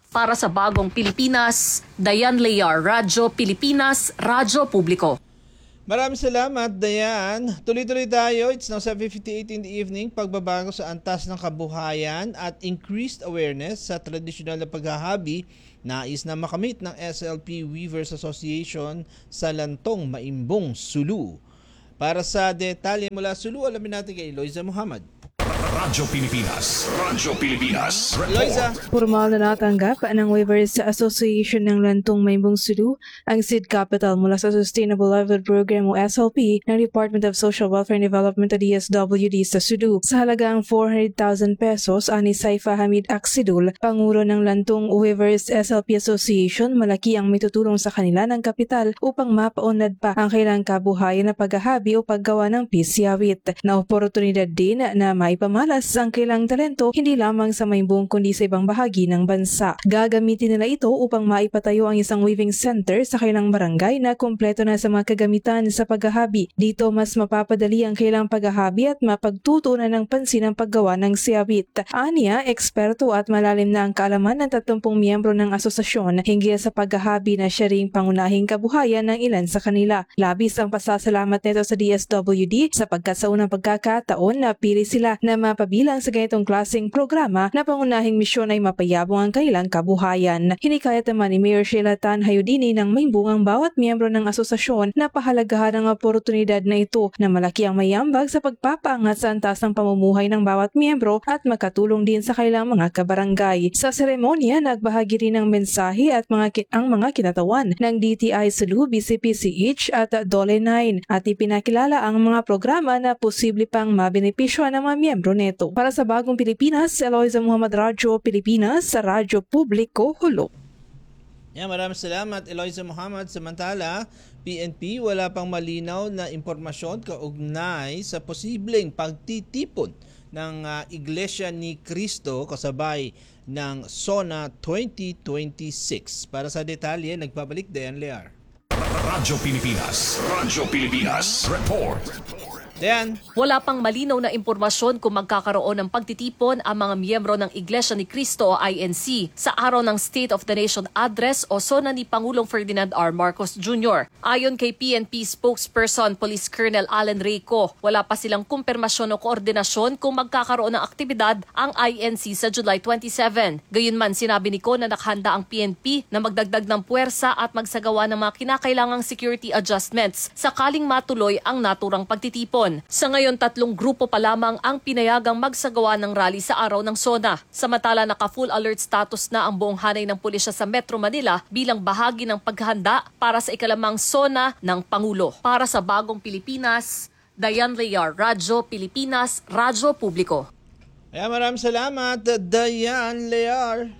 Speaker 11: Para sa Bagong Pilipinas, Dayan Lear, Radyo Pilipinas, Radyo Publiko.
Speaker 2: Maraming salamat, Dayan. Tuloy-tuloy tayo. It's now seven fifty-eight in the evening. Pagbabago sa antas ng kabuhayan at increased awareness sa tradisyonal na paghahabi, nais na makamit ng S L P Weavers Association sa Lantong, Maimbong, Sulu. Para sa detalye mula Sulu, alamin natin kay Eloisa Muhammad.
Speaker 4: Radyo Pilipinas. Radyo Pilipinas.
Speaker 2: Eloisa.
Speaker 12: Formal na natanggap ng Weavers Association ng Lantong Maimbong Sulu ang seed capital mula sa Sustainable Livelihood Program o S L P ng Department of Social Welfare and Development o D S W D sa Sulu. Sa halagang four hundred thousand pesos, ani Saifa Hamid Aksidul, Pangulo ng Lantong Weavers S L P Association, malaki ang may tutulong sa kanila ng kapital upang mapaunlad pa ang kailang kabuhayan na paghahabi o paggawa ng pisyawit. Na oportunidad din na maipamalas ang kailang talento hindi lamang sa Maimbong kundi sa ibang bahagi ng bansa. Gagamitin nila ito upang maipatayo ang isang weaving center sa kailang barangay na kompleto na sa mga kagamitan sa paghahabi. Dito mas mapapadali ang kailang paghahabi at mapagtutunan ng pansin ang paggawa ng siyawit. Aniya, eksperto at malalim na ang kaalaman ng tatlumpung miyembro ng asosasyon hinggil sa paghahabi na siya ring pangunahing kabuhayan ng ilan sa kanila. Labis ang pasasalamat nito sa D S W D sapagkat sa unang pagkakataon napili sila na mapabilang sa ganitong klaseng programa na pangunahing misyon ay mapayabong ang kanilang kabuhayan. Hinikayat naman ni Mayor Sheila Tan Hayudini ng Maimbong ang bawat miyembro ng asosasyon na pahalagahan ang oportunidad na ito na malaki ang mayambag sa pagpapaangat sa antas ng pamumuhay ng bawat miyembro at makatulong din sa kanilang mga kabarangay. Sa seremonya, nagbahagi rin ng mensahe at mga ang mga kinatawan ng D T I Sulu, B C P C H at Dole nine at ipinakilala ang mga programa na posible pang mabenepisyo ng mga miyembro nito. Para sa Bagong Pilipinas, Eloisa Muhammad, Radyo Pilipinas, sa Radyo Publiko, Hulo.
Speaker 2: Yeah, maraming salamat, Eloisa Muhammad. Samantala, P N P wala pang malinaw na impormasyon kaugnay sa posibleng pagtitipon ng uh, Iglesia ni Cristo kasabay ng SONA twenty twenty-six. Para sa detalye, nagbabalik Dayan Lear.
Speaker 4: Radyo Pilipinas. Radyo Pilipinas. Report.
Speaker 2: Dayan.
Speaker 11: Wala pang malinaw na impormasyon kung magkakaroon ng pagtitipon ang mga miyembro ng Iglesia ni Cristo o I N C sa araw ng State of the Nation Address o SONA ni Pangulong Ferdinand R. Marcos Junior Ayon kay P N P spokesperson Police Colonel Allen Reyco, wala pa silang kumpirmasyon o koordinasyon kung magkakaroon ng aktibidad ang I N C sa July twenty-seven. Gayunman, sinabi ni Ko na nakahanda ang P N P na magdagdag ng puwersa at magsagawa ng mga kinakailangang security adjustments sakaling matuloy ang naturang pagtitipon. Sa ngayon, tatlong grupo pa lamang ang pinayagang magsagawa ng rally sa araw ng SONA. Samantala, naka-full alert status na ang buong hanay ng pulisya sa Metro Manila bilang bahagi ng paghahanda para sa ikalamang SONA ng Pangulo. Para sa Bagong Pilipinas, Dayan Lear, Radyo Pilipinas, Radyo Publiko.
Speaker 2: Ay, maraming salamat, Dayan Lear.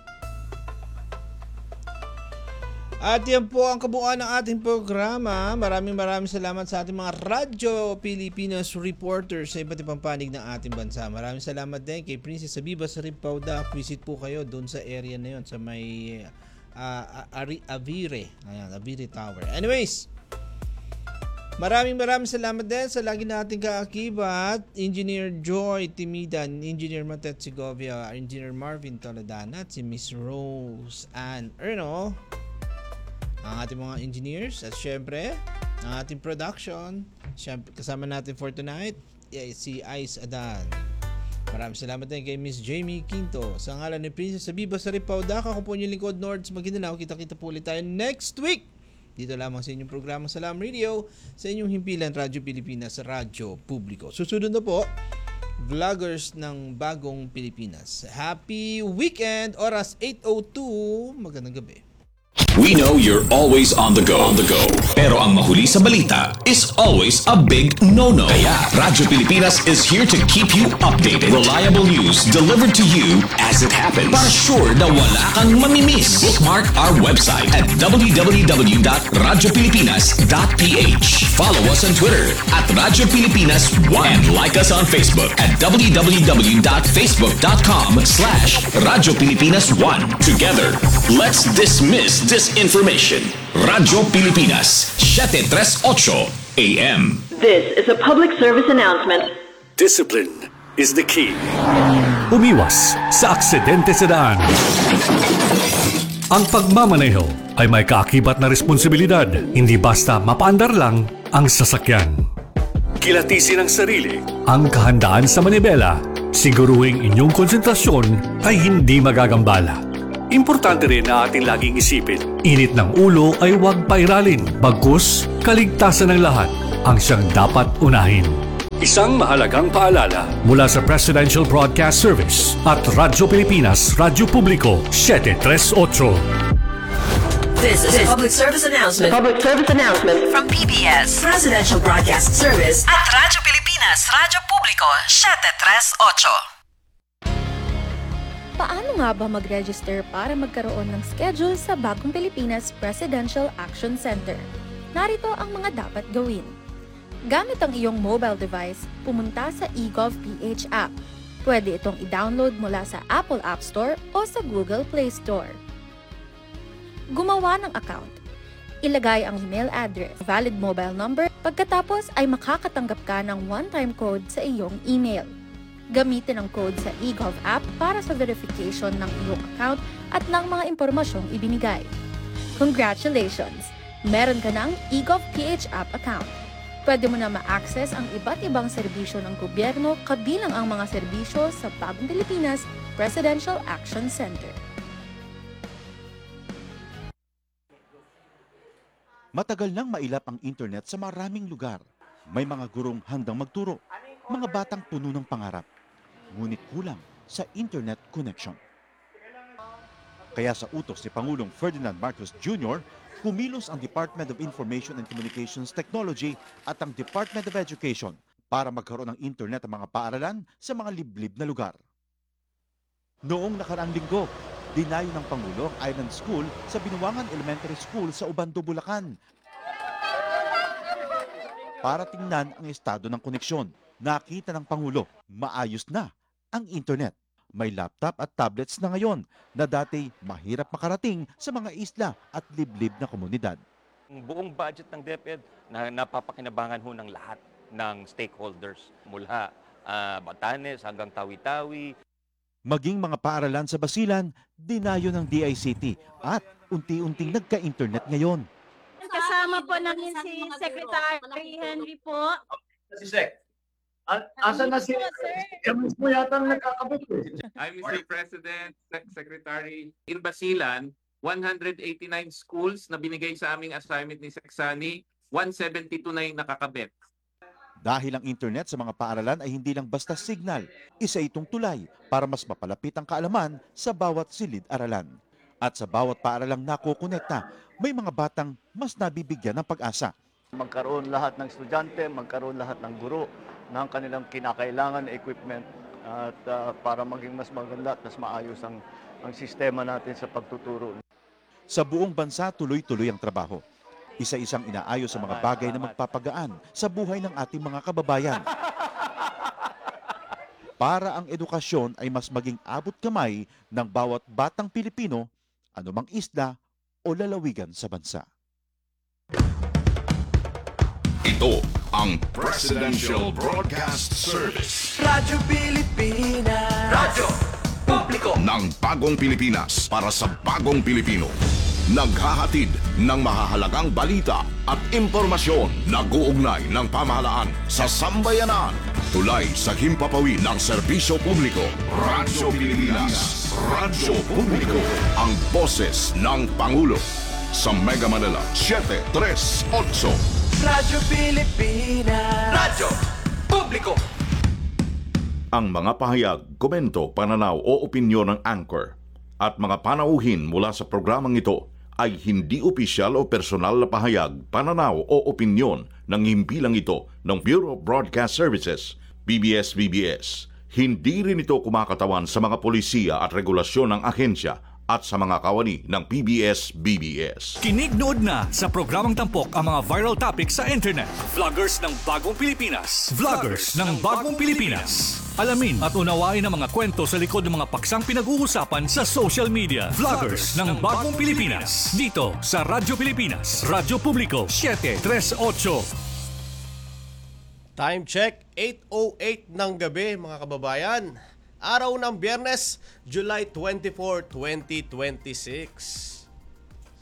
Speaker 2: At yan po ang kabuuan ng ating programa. Maraming maraming salamat sa ating mga Radyo Pilipinas reporters sa iba't ibang panig ng ating bansa. Maraming salamat din kay Princess Abiba sa Ripauda. Visit po kayo doon sa area na yon sa may uh, Avire. Ayan, Avire Tower. Anyways, maraming maraming salamat din sa lagi nating kaakibat. Engineer Joy Timidan, Engineer Matet Segovia, Engineer Marvin Toledana at si Miss Rose Ann Erno, ang ating mga engineers at syempre ang ating production. Syempre, kasama natin for tonight si Ice Adan. Maraming salamat din kay Miss Jamie Quinto. Sa ngalan ni Princess Abiba sa Ripauda, ako po yung lingkod Nords Maguindanao. Kita-kita po ulit tayo next week dito lamang sa inyong programa Salam Radio, sa inyong himpilan Radyo Pilipinas, Radyo Publiko. Susunod na po, vloggers ng Bagong Pilipinas. Happy weekend! Oras eight oh two. Magandang gabi.
Speaker 4: We know you're always on the go. On the go. Pero ang mahuli sa balita is always a big no-no. Kaya Radyo Pilipinas is here to keep you updated. Reliable news delivered to you as it happens. Para sure na wala kang mamimiss. Bookmark our website at w w w dot radyo pilipinas dot p h. Follow us on Twitter at Radyo Pilipinas one and like us on Facebook at w w w dot facebook dot com slash Radyo Pilipinas one. Together, let's dismiss disinformation. Radyo Pilipinas, seven thirty-eight A M.
Speaker 13: This is a public service announcement.
Speaker 14: Discipline is the key. Umiwas sa aksidente sa daan. Ang pagmamaneho ay may kaakibat na responsibilidad, hindi basta mapaandar lang ang sasakyan. Kilatisin ang sarili, ang kahandaan sa manibela, siguruhing inyong konsentrasyon ay hindi magagambala. Importante rin na ating laging isipin, init ng ulo ay huwag pairalin, bagkus kaligtasan ng lahat ang siyang dapat unahin. Isang mahalagang paalala mula sa Presidential Broadcast Service at Radyo Pilipinas, Radyo Publiko, seven three eight.
Speaker 15: This is a public service announcement.
Speaker 13: Public service announcement
Speaker 15: From P B S, Presidential Broadcast Service at Radyo Pilipinas, Radyo Publiko, seven three eight.
Speaker 16: Paano nga ba mag-register para magkaroon ng schedule sa Bagong Pilipinas Presidential Action Center? Narito ang mga dapat gawin. Gamit ang iyong mobile device, pumunta sa eGovPH app. Pwede itong i-download mula sa Apple App Store o sa Google Play Store. Gumawa ng account. Ilagay ang email address, valid mobile number, pagkatapos ay makakatanggap ka ng one-time code sa iyong email. Gamitin ang code sa eGov app para sa verification ng iyong account at ng mga impormasyong ibinigay. Congratulations! Meron ka ng eGovPH app account. Pwede mo na ma-access ang iba't ibang serbisyo ng gobyerno kabilang ang mga serbisyo sa Bagong Pilipinas Presidential Action Center.
Speaker 17: Matagal nang mailap ang internet sa maraming lugar. May mga gurong handang magturo, mga batang puno ng pangarap. Ngunit kulang sa internet connection. Kaya sa utos ni Pangulong Ferdinand Marcos Junior, kumilos ang Department of Information and Communications Technology at ang Department of Education para magkaroon ng internet ang mga paaralan sa mga liblib na lugar. Noong nakaraang linggo, dinayo ng Pangulo ang Island School sa Binuangan Elementary School sa Ubando, Bulacan para tingnan ang estado ng koneksyon. Nakita ng Pangulo, maayos na ang internet. May laptop at tablets na ngayon na dati mahirap makarating sa mga isla at liblib na komunidad.
Speaker 18: Ang buong budget ng DepEd na napapakinabangan ho ng lahat ng stakeholders mula uh, Batanes hanggang Tawi-Tawi.
Speaker 17: Maging mga paaralan sa Basilan, dinayo ng D I C T at unti-unting nagka-internet ngayon.
Speaker 19: Kasama po namin si Secretary Henry po.
Speaker 1: Si Sec. Asan na si... Kami mo yata nagkakabit eh.
Speaker 20: I'm Mister President, Sec- Secretary. In Basilan, one hundred eighty-nine schools na binigay sa aming assignment ni Seksani, one seventy-two na yung nakakabit.
Speaker 17: Dahil ang internet sa mga paaralan ay hindi lang basta signal, isa itong tulay para mas mapalapit ang kaalaman sa bawat silid-aralan. At sa bawat paaralang nakokonekta, may mga batang mas nabibigyan ng pag-asa.
Speaker 21: Magkaroon lahat ng estudyante, magkaroon lahat ng guro ng kanilang kinakailangan na equipment at uh, para maging mas maganda at mas maayos ang, ang sistema natin sa pagtuturo.
Speaker 17: Sa buong bansa, tuloy-tuloy ang trabaho. Isa-isang inaayos sa mga bagay na magpapagaan sa buhay ng ating mga kababayan. Para ang edukasyon ay mas maging abot kamay ng bawat batang Pilipino, anumang isla o lalawigan sa bansa.
Speaker 5: Ito ang Presidential Broadcast Service.
Speaker 15: Radyo Pilipinas. Radyo Publiko.
Speaker 5: Ng bagong Pilipinas para sa bagong Pilipino. Naghahatid ng mahahalagang balita at impormasyon na guugnay ng pamahalaan sa sambayanan. Tulay sa himpapawid ng serbisyo publiko. Radyo Pilipinas. Radyo Publiko. Ang boses ng Pangulo. Sa Mega Manila, seven three eight.
Speaker 15: Radyo Pilipinas. Radyo Publiko.
Speaker 22: Ang mga pahayag, komento, pananaw o opinyon ng anchor at mga panauhin mula sa programang ito ay hindi opisyal o personal na pahayag, pananaw o opinyon ng himpilang ito ng Bureau of Broadcast Services, B B S B B S. Hindi rin ito kumakatawan sa mga polisiya at regulasyon ng ahensya at sa mga kawani ng P B S B B S.
Speaker 14: Kinig-nood na sa programang Tampok ang mga viral topics sa internet. Vloggers ng Bagong Pilipinas. Vloggers ng Bagong Pilipinas. Alamin at unawain ang mga kwento sa likod ng mga paksang pinag-uusapan sa social media. Vloggers ng Bagong Pilipinas. Dito sa Radyo Pilipinas, Radyo Publiko, seven three eight.
Speaker 23: Time check, eight oh eight ng gabi mga kababayan. Araw ng Biyernes, July twenty-fourth, twenty twenty-six.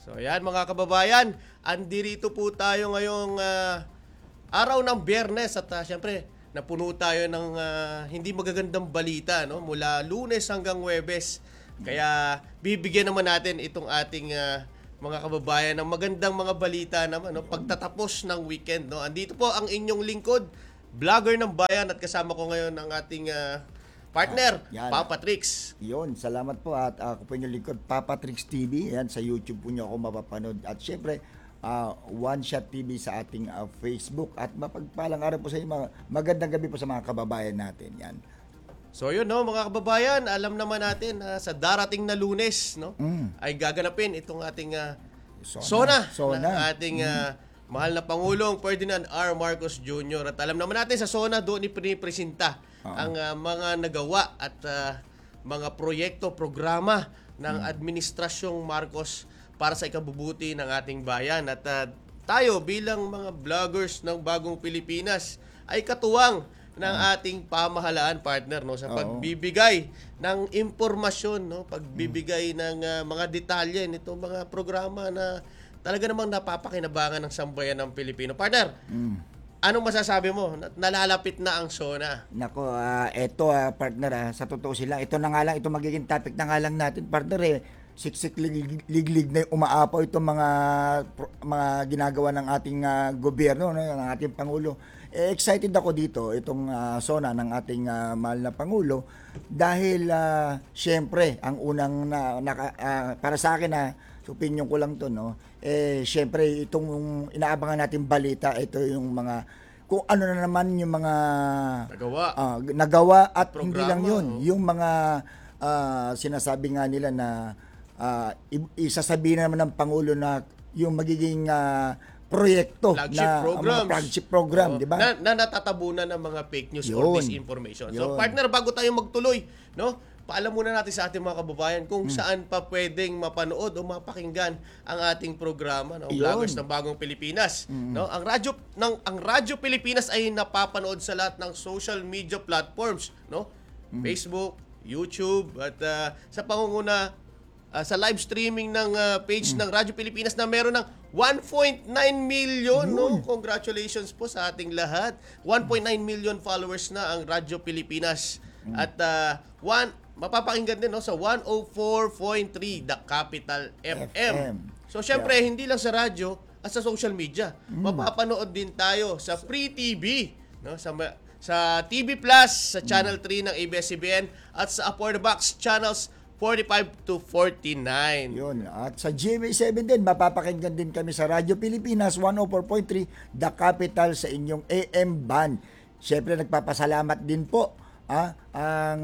Speaker 23: So yan mga kababayan, andirito po tayo ngayong uh, araw ng Biyernes at uh, syempre napuno tayo ng uh, hindi magagandang balita, no, mula Lunes hanggang Huwebes. Kaya bibigyan naman natin itong ating uh, mga kababayan ng magandang mga balita naman, no, pagtatapos ng weekend, no. Andito po ang inyong lingkod, vlogger ng bayan, at kasama ko ngayon ang ating uh, partner,
Speaker 3: Yan.
Speaker 23: Papa Trix.
Speaker 3: Yun, salamat po at ako po inyong lingkod, Papa Trix T V. Yan, sa YouTube po nyo ako mapapanood. At syempre, uh, One Shot T V sa ating uh, Facebook. At mapagpalang araw po sa inyo, mga magandang gabi po sa mga kababayan natin. Yan.
Speaker 23: So yun, no, mga kababayan, alam naman natin uh, sa darating na Lunes, no, mm. ay gaganapin itong ating uh, Sona,
Speaker 3: Sona,
Speaker 23: ng ating uh, mm. mahal na Pangulong Ferdinand R. Marcos Junior At alam naman natin sa Sona doon ipinipresenta uh-huh. ang uh, mga nagawa at uh, mga proyekto, programa ng mm. Administrasyong Marcos para sa ikabubuti ng ating bayan. At uh, tayo bilang mga vloggers ng Bagong Pilipinas ay katuwang ng ating pamahalaan, partner, no, sa pagbibigay ng impormasyon, no, pagbibigay ng uh, mga detalye nitong mga programa na talaga namang napapakinabangan ng sambayan ng Pilipino. Partner, mm. anong masasabi mo? Nalalapit na ang Sona.
Speaker 3: Nako, uh, eto uh, partner, uh, sa totoo sila, ito na nga lang, ito magiging topic na nga lang natin, partner, eh. Siksik liglig na yung umaapaw itong mga mga ginagawa ng ating uh, gobyerno, no, ng ating Pangulo. Eh, excited ako dito, itong uh, Sona ng ating uh, mahal na Pangulo, dahil uh, syempre, ang unang na, naka, uh, para sa akin, na uh, opinion ko lang to, no, eh, syempre, itong inaabangan natin balita, ito yung mga, kung ano na naman yung mga
Speaker 23: nagawa,
Speaker 3: uh, nagawa at
Speaker 23: programa,
Speaker 3: hindi lang yun,
Speaker 23: oh.
Speaker 3: yung mga uh, sinasabi nga nila na uh, isasabihin naman ng Pangulo na yung magiging uh, proyekto
Speaker 23: flagship
Speaker 3: na
Speaker 23: programs.
Speaker 3: mga flagship program,
Speaker 23: oh,
Speaker 3: di ba?
Speaker 23: Na, na natatabunan ng mga fake news
Speaker 3: yun,
Speaker 23: or disinformation.
Speaker 3: yun.
Speaker 23: So partner, bago tayo magtuloy, no, paalam muna natin sa ating mga kababayan kung hmm. saan pa pwedeng mapanood o mapakinggan ang ating programa, no, Vloggers ng Bagong Pilipinas. Hmm. No, ang radyo ng ang Radyo Pilipinas ay napapanood sa lahat ng social media platforms, no? Hmm. Facebook, YouTube, at uh, sa pangunguna Uh, sa live streaming ng uh, page mm. ng Radyo Pilipinas na meron ng one point nine million, no? Congratulations po sa ating lahat. one point nine million followers na ang Radyo Pilipinas. Mm. At uh, one mapapakinggan din, no, sa one oh four point three The Capital F M. F M. So syempre, yeah. hindi lang sa radyo at sa social media. Mm. Mapapanood din tayo sa Free T V, no? Sa sa T V Plus, sa Channel three ng A B S C B N at sa For the Box Channels forty-five to forty-nine.
Speaker 3: Yun. At sa G M A seven din, mapapakinggan din kami sa Radyo Pilipinas one oh four point three The Capital sa inyong A M band. Siyempre, nagpapasalamat din po ah, ang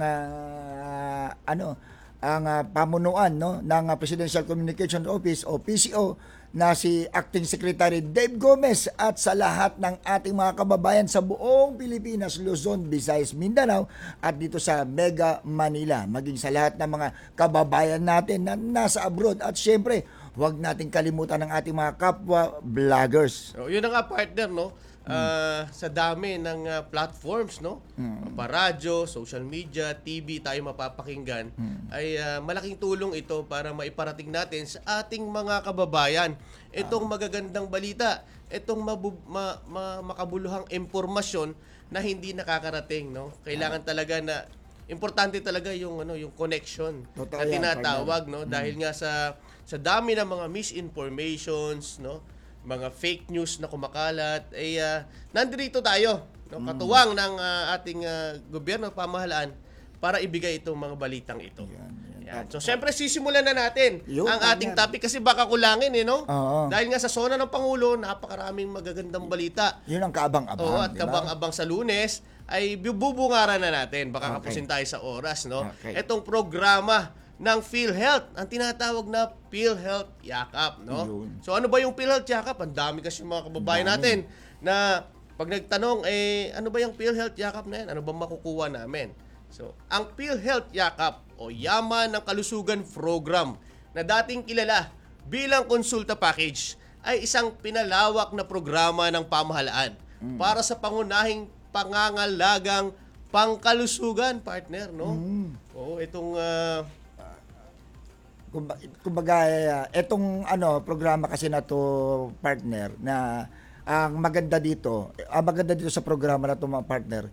Speaker 3: uh, ano ang uh, pamunuan, no, ng uh, Presidential Communications Office o P C O na si Acting Secretary Dave Gomez at sa lahat ng ating mga kababayan sa buong Pilipinas, Luzon, Visayas, Mindanao at dito sa Mega Manila. Maging sa lahat ng mga kababayan natin na nasa abroad. At syempre, huwag nating kalimutan ng ating mga kapwa vloggers.
Speaker 23: So, yun na nga, partner, no? Uh, sa dami ng uh, platforms, no? Mm. Paradyo, social media, T V tayo mapapakinggan, mm. ay uh, malaking tulong ito para maiparating natin sa ating mga kababayan itong magagandang balita, itong mabu- ma- ma- makabuluhang impormasyon na hindi nakakarating, no? Kailangan talaga na importante talaga yung ano, yung connection
Speaker 3: Totoo
Speaker 23: na
Speaker 3: yan,
Speaker 23: tinatawag,
Speaker 3: partner.
Speaker 23: no?
Speaker 3: Mm.
Speaker 23: Dahil nga sa sa dami ng mga misinformations, no? Mga fake news na kumakalat, ay uh, nandito tayo, no, katuwang mm. ng uh, ating uh, gobyerno, pamahalaan, para ibigay itong mga balitang ito. Yan, yan. Yan. So, siyempre, sisimulan na natin Yo, ang ating yan. topic kasi baka kulangin, eh, no?
Speaker 3: Oo.
Speaker 23: Dahil nga sa Sona ng Pangulo, napakaraming magagandang balita.
Speaker 3: Yun ang kaabang-abang.
Speaker 23: Oo, at
Speaker 3: diba?
Speaker 23: kabang-abang sa Lunes, ay bubungaran na natin. Baka okay. kapusin tayo sa oras, no? Okay. Itong programa ng PhilHealth, ang tinatawag na PhilHealth Yakap, no? Yun. So ano ba yung PhilHealth Yakap? Ang dami kasi mga kababayan natin na pag nagtanong, eh, ano ba yung PhilHealth Yakap na yan? Ano ba makukuha namin? So, ang PhilHealth Yakap o Yaman ng Kalusugan Program na dating kilala bilang konsulta package ay isang pinalawak na programa ng pamahalaan mm. para sa pangunahing pangangalagang pangkalusugan, partner, no? Mm. Oo, itong uh,
Speaker 3: kumbaga, kumbaga uh, etong ano programa kasi na to, partner, na ang maganda dito, ang maganda dito sa programa na to, mga partner,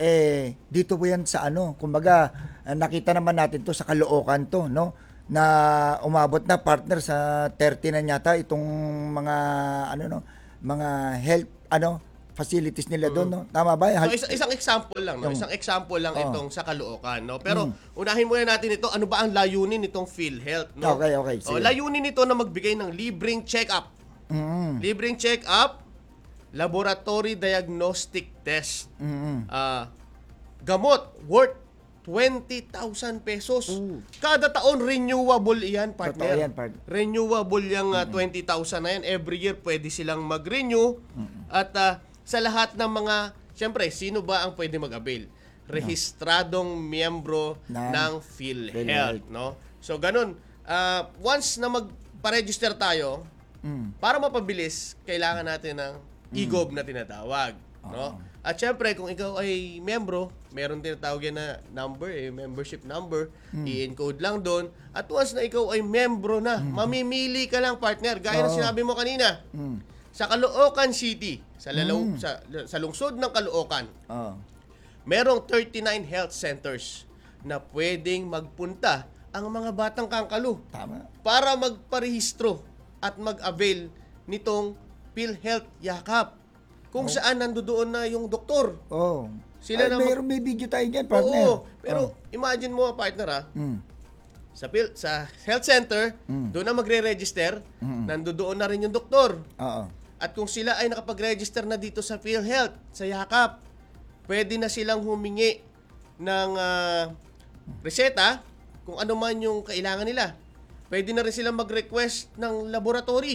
Speaker 3: eh dito po yan sa ano, kumbaga uh, nakita naman natin to sa Caloocan to, no, na umabot na, partner, sa thirty na yata itong mga ano no, mga health ano facilities nila doon, no? Tama ba?
Speaker 23: So, isang, isang example lang, no?
Speaker 3: Yung-
Speaker 23: Isang example lang
Speaker 3: Oh.
Speaker 23: itong sa Caloocan, no? Pero
Speaker 3: Mm.
Speaker 23: unahin muna natin ito, ano ba ang layunin nitong PhilHealth, no?
Speaker 3: Okay, okay,
Speaker 23: Oh,
Speaker 3: sige.
Speaker 23: layunin nito na magbigay ng libreng check-up.
Speaker 3: Mm.
Speaker 23: Libreng check-up, laboratory diagnostic test,
Speaker 3: Mm.
Speaker 23: ah, gamot worth twenty thousand pesos. Kada taon renewable iyan, partner.
Speaker 3: Totoo yan, partner.
Speaker 23: Renewable yung uh, twenty thousand na yan. Every year pwede silang mag-renew. At uh, sa lahat ng mga, siyempre, sino ba ang pwede mag-avail? Rehistradong miyembro
Speaker 3: Ng
Speaker 23: ng PhilHealth, no? So ganun, uh, once na magpa-register tayo,
Speaker 3: Mm.
Speaker 23: para mapabilis, kailangan natin ng e-gov na tinatawag, no? At syempre, kung ikaw ay membro, meron tinatawag yan na number, eh, membership number,
Speaker 3: Mm.
Speaker 23: i-encode lang doon. At once na ikaw ay membro na, mamimili ka lang, partner. Gaya ng
Speaker 3: Oo.
Speaker 23: sinabi mo kanina,
Speaker 3: Mm.
Speaker 23: sa Caloocan City, sa, lalaw,
Speaker 3: Mm.
Speaker 23: sa, sa lungsod ng Caloocan,
Speaker 3: Oh.
Speaker 23: merong thirty-nine health centers na pwedeng magpunta ang mga batang kangkalo
Speaker 3: Tama.
Speaker 23: para magparehistro at mag-avail nitong PhilHealth Yakap. Kung saan nandoon na yung doktor.
Speaker 3: Oh.
Speaker 23: Sila
Speaker 3: Ay,
Speaker 23: na mag-
Speaker 3: mayroon may video tayo diyan, partner.
Speaker 23: Oo, pero imagine mo, partner, ha,
Speaker 3: Mm.
Speaker 23: sa, Phil, sa health center,
Speaker 3: Mm.
Speaker 23: doon na magre-register,
Speaker 3: Mm.
Speaker 23: nandoon na rin yung doktor.
Speaker 3: Oo.
Speaker 23: At kung sila ay nakapag-register na dito sa PhilHealth, sa Yakap, pwede na silang humingi ng ah, reseta kung ano man yung kailangan nila. Pwede na rin silang mag-request ng laboratory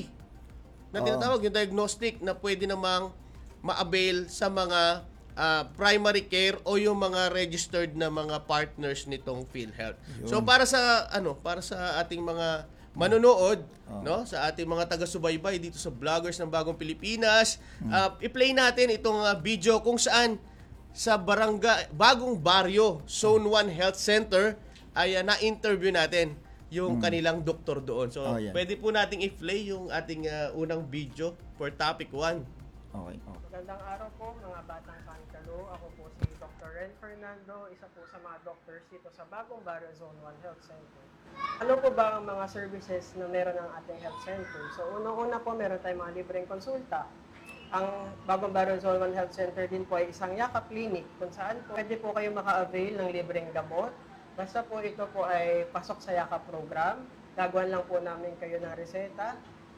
Speaker 23: na
Speaker 3: Oo.
Speaker 23: tinatawag yung diagnostic na pwede namang ma-avail sa mga ah, primary care o yung mga registered na mga partners nitong PhilHealth. So para sa ano, para sa ating mga manonood, no, sa ating mga taga-subaybay dito sa Vloggers ng Bagong Pilipinas, ah, i-play natin itong ah, video kung saan sa barangay Bagong Baryo Zone one Health Center ay ah, na-interview natin yung kanilang doktor doon. So
Speaker 3: Oh, yan.
Speaker 23: pwede po nating i-play yung ating ah, unang video for topic one.
Speaker 3: Okay. Oh.
Speaker 6: Magandang araw po mga batang kankalo. Ako po si Doctor Ren Fernando, isa po sa mga doctors dito sa Bagong Barrio Zone one Health Center. Ano po ba ang mga services na meron ng ating health center? So unang-una po meron tayong mga libreng konsulta. Ang Bagong Barrio Zone one Health Center din po ay isang Yakap Clinic kung saan po pwede po kayo maka-avail ng libreng gamot. Basta po ito po ay pasok sa Yakap program. Gagawan lang po namin kayo ng reseta.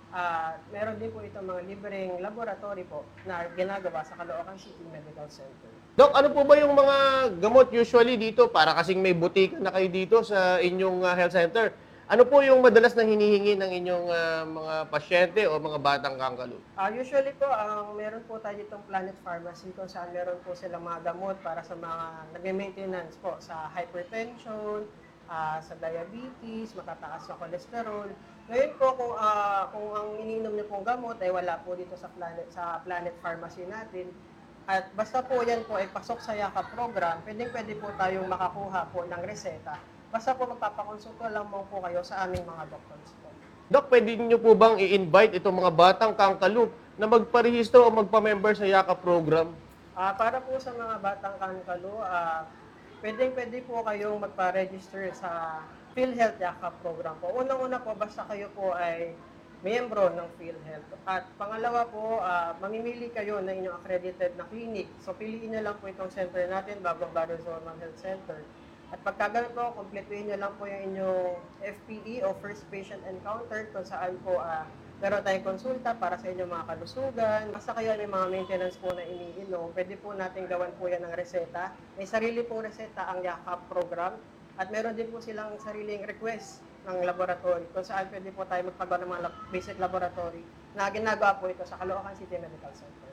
Speaker 6: At meron din po itong mga libreng laboratory po na ginagawa sa Caloocan City Medical Center.
Speaker 23: Dok, ano po ba yung mga gamot usually dito? Para kasing may butika na kayo dito sa inyong ah, health center. Ano po yung madalas na hinihingi ng inyong ah, mga pasyente o mga batang kangkalo?
Speaker 6: Ah, usually po, ang meron po tayo ditong Planet Pharmacy kung saan meron po silang mga gamot para sa mga nag-maintenance po sa hypertension, ah, sa diabetes, matataas na cholesterol. Ngayon po, kung, ah, kung ang ininom niyo pong gamot ay wala po dito sa Planet, sa Planet Pharmacy natin, at basta po yan po ay pasok sa Yakap program, pwedeng pwede po tayong makakuha po ng reseta. Basta po magpapakonsulta lang mo po kayo sa aming mga doctors po.
Speaker 23: Dok, pwede niyo po bang i-invite itong mga batang kangkalo na magparehistro o magpa-member sa Yakap program?
Speaker 6: Ah, para po sa mga batang kankalo, ah, pwedeng pwede po kayong magpa-register sa PhilHealth Yakap program po. Unang-una po, basta kayo po ay miyembro ng PhilHealth. At pangalawa po, ah, mamimili kayo ng inyong accredited na clinic. So, piliin nyo lang po itong center natin, Bagong Barrio Zone one Health Center. At pagka ganun po, kompletuhin nyo lang po yung inyong F P E o First Patient Encounter kung saan po ah, meron tayong konsulta para sa inyong mga kalusugan. Basta kayo may mga maintenance po na iniinom, pwede po natin gawan po yan ng reseta. May sarili pong reseta ang Yakap program. At meron din po silang sariling request ng laboratory kung saan pwede po tayo magpagawa ng mga lab- basic laboratory na ginagawa po ito sa Caloocan City Medical Center.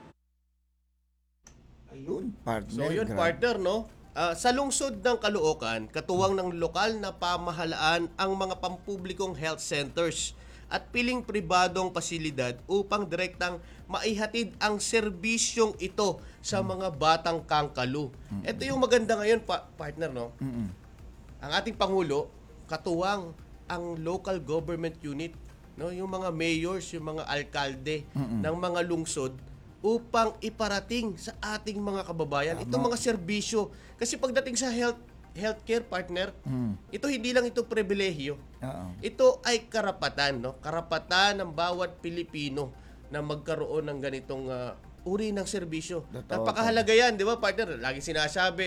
Speaker 3: Ayun, partner.
Speaker 23: So yun,
Speaker 3: grabe.
Speaker 23: partner, no? Ah, sa lungsod ng Caloocan, katuwang ng lokal na pamahalaan ang mga pampublikong health centers at piling pribadong pasilidad upang direktang maihatid ang serbisyong ito sa mga batang kangkalo. Ito yung maganda ngayon, pa- partner, no?
Speaker 3: Mm-mm.
Speaker 23: Ang ating Pangulo, katuwang ang local government unit, no, yung mga mayors, yung mga alkalde
Speaker 3: Mm-mm.
Speaker 23: ng mga lungsod upang iparating sa ating mga kababayan
Speaker 3: Tama.
Speaker 23: itong mga serbisyo. Kasi pagdating sa health healthcare partner,
Speaker 3: Mm.
Speaker 23: ito hindi lang ito pribilehiyo.
Speaker 3: Oo.
Speaker 23: Ito ay karapatan, no? Karapatan ng bawat Pilipino na magkaroon ng ganitong ah, uri ng serbisyo.
Speaker 3: Totoo.
Speaker 23: Napakahalaga yan, di ba, partner? Lagi sinasabi,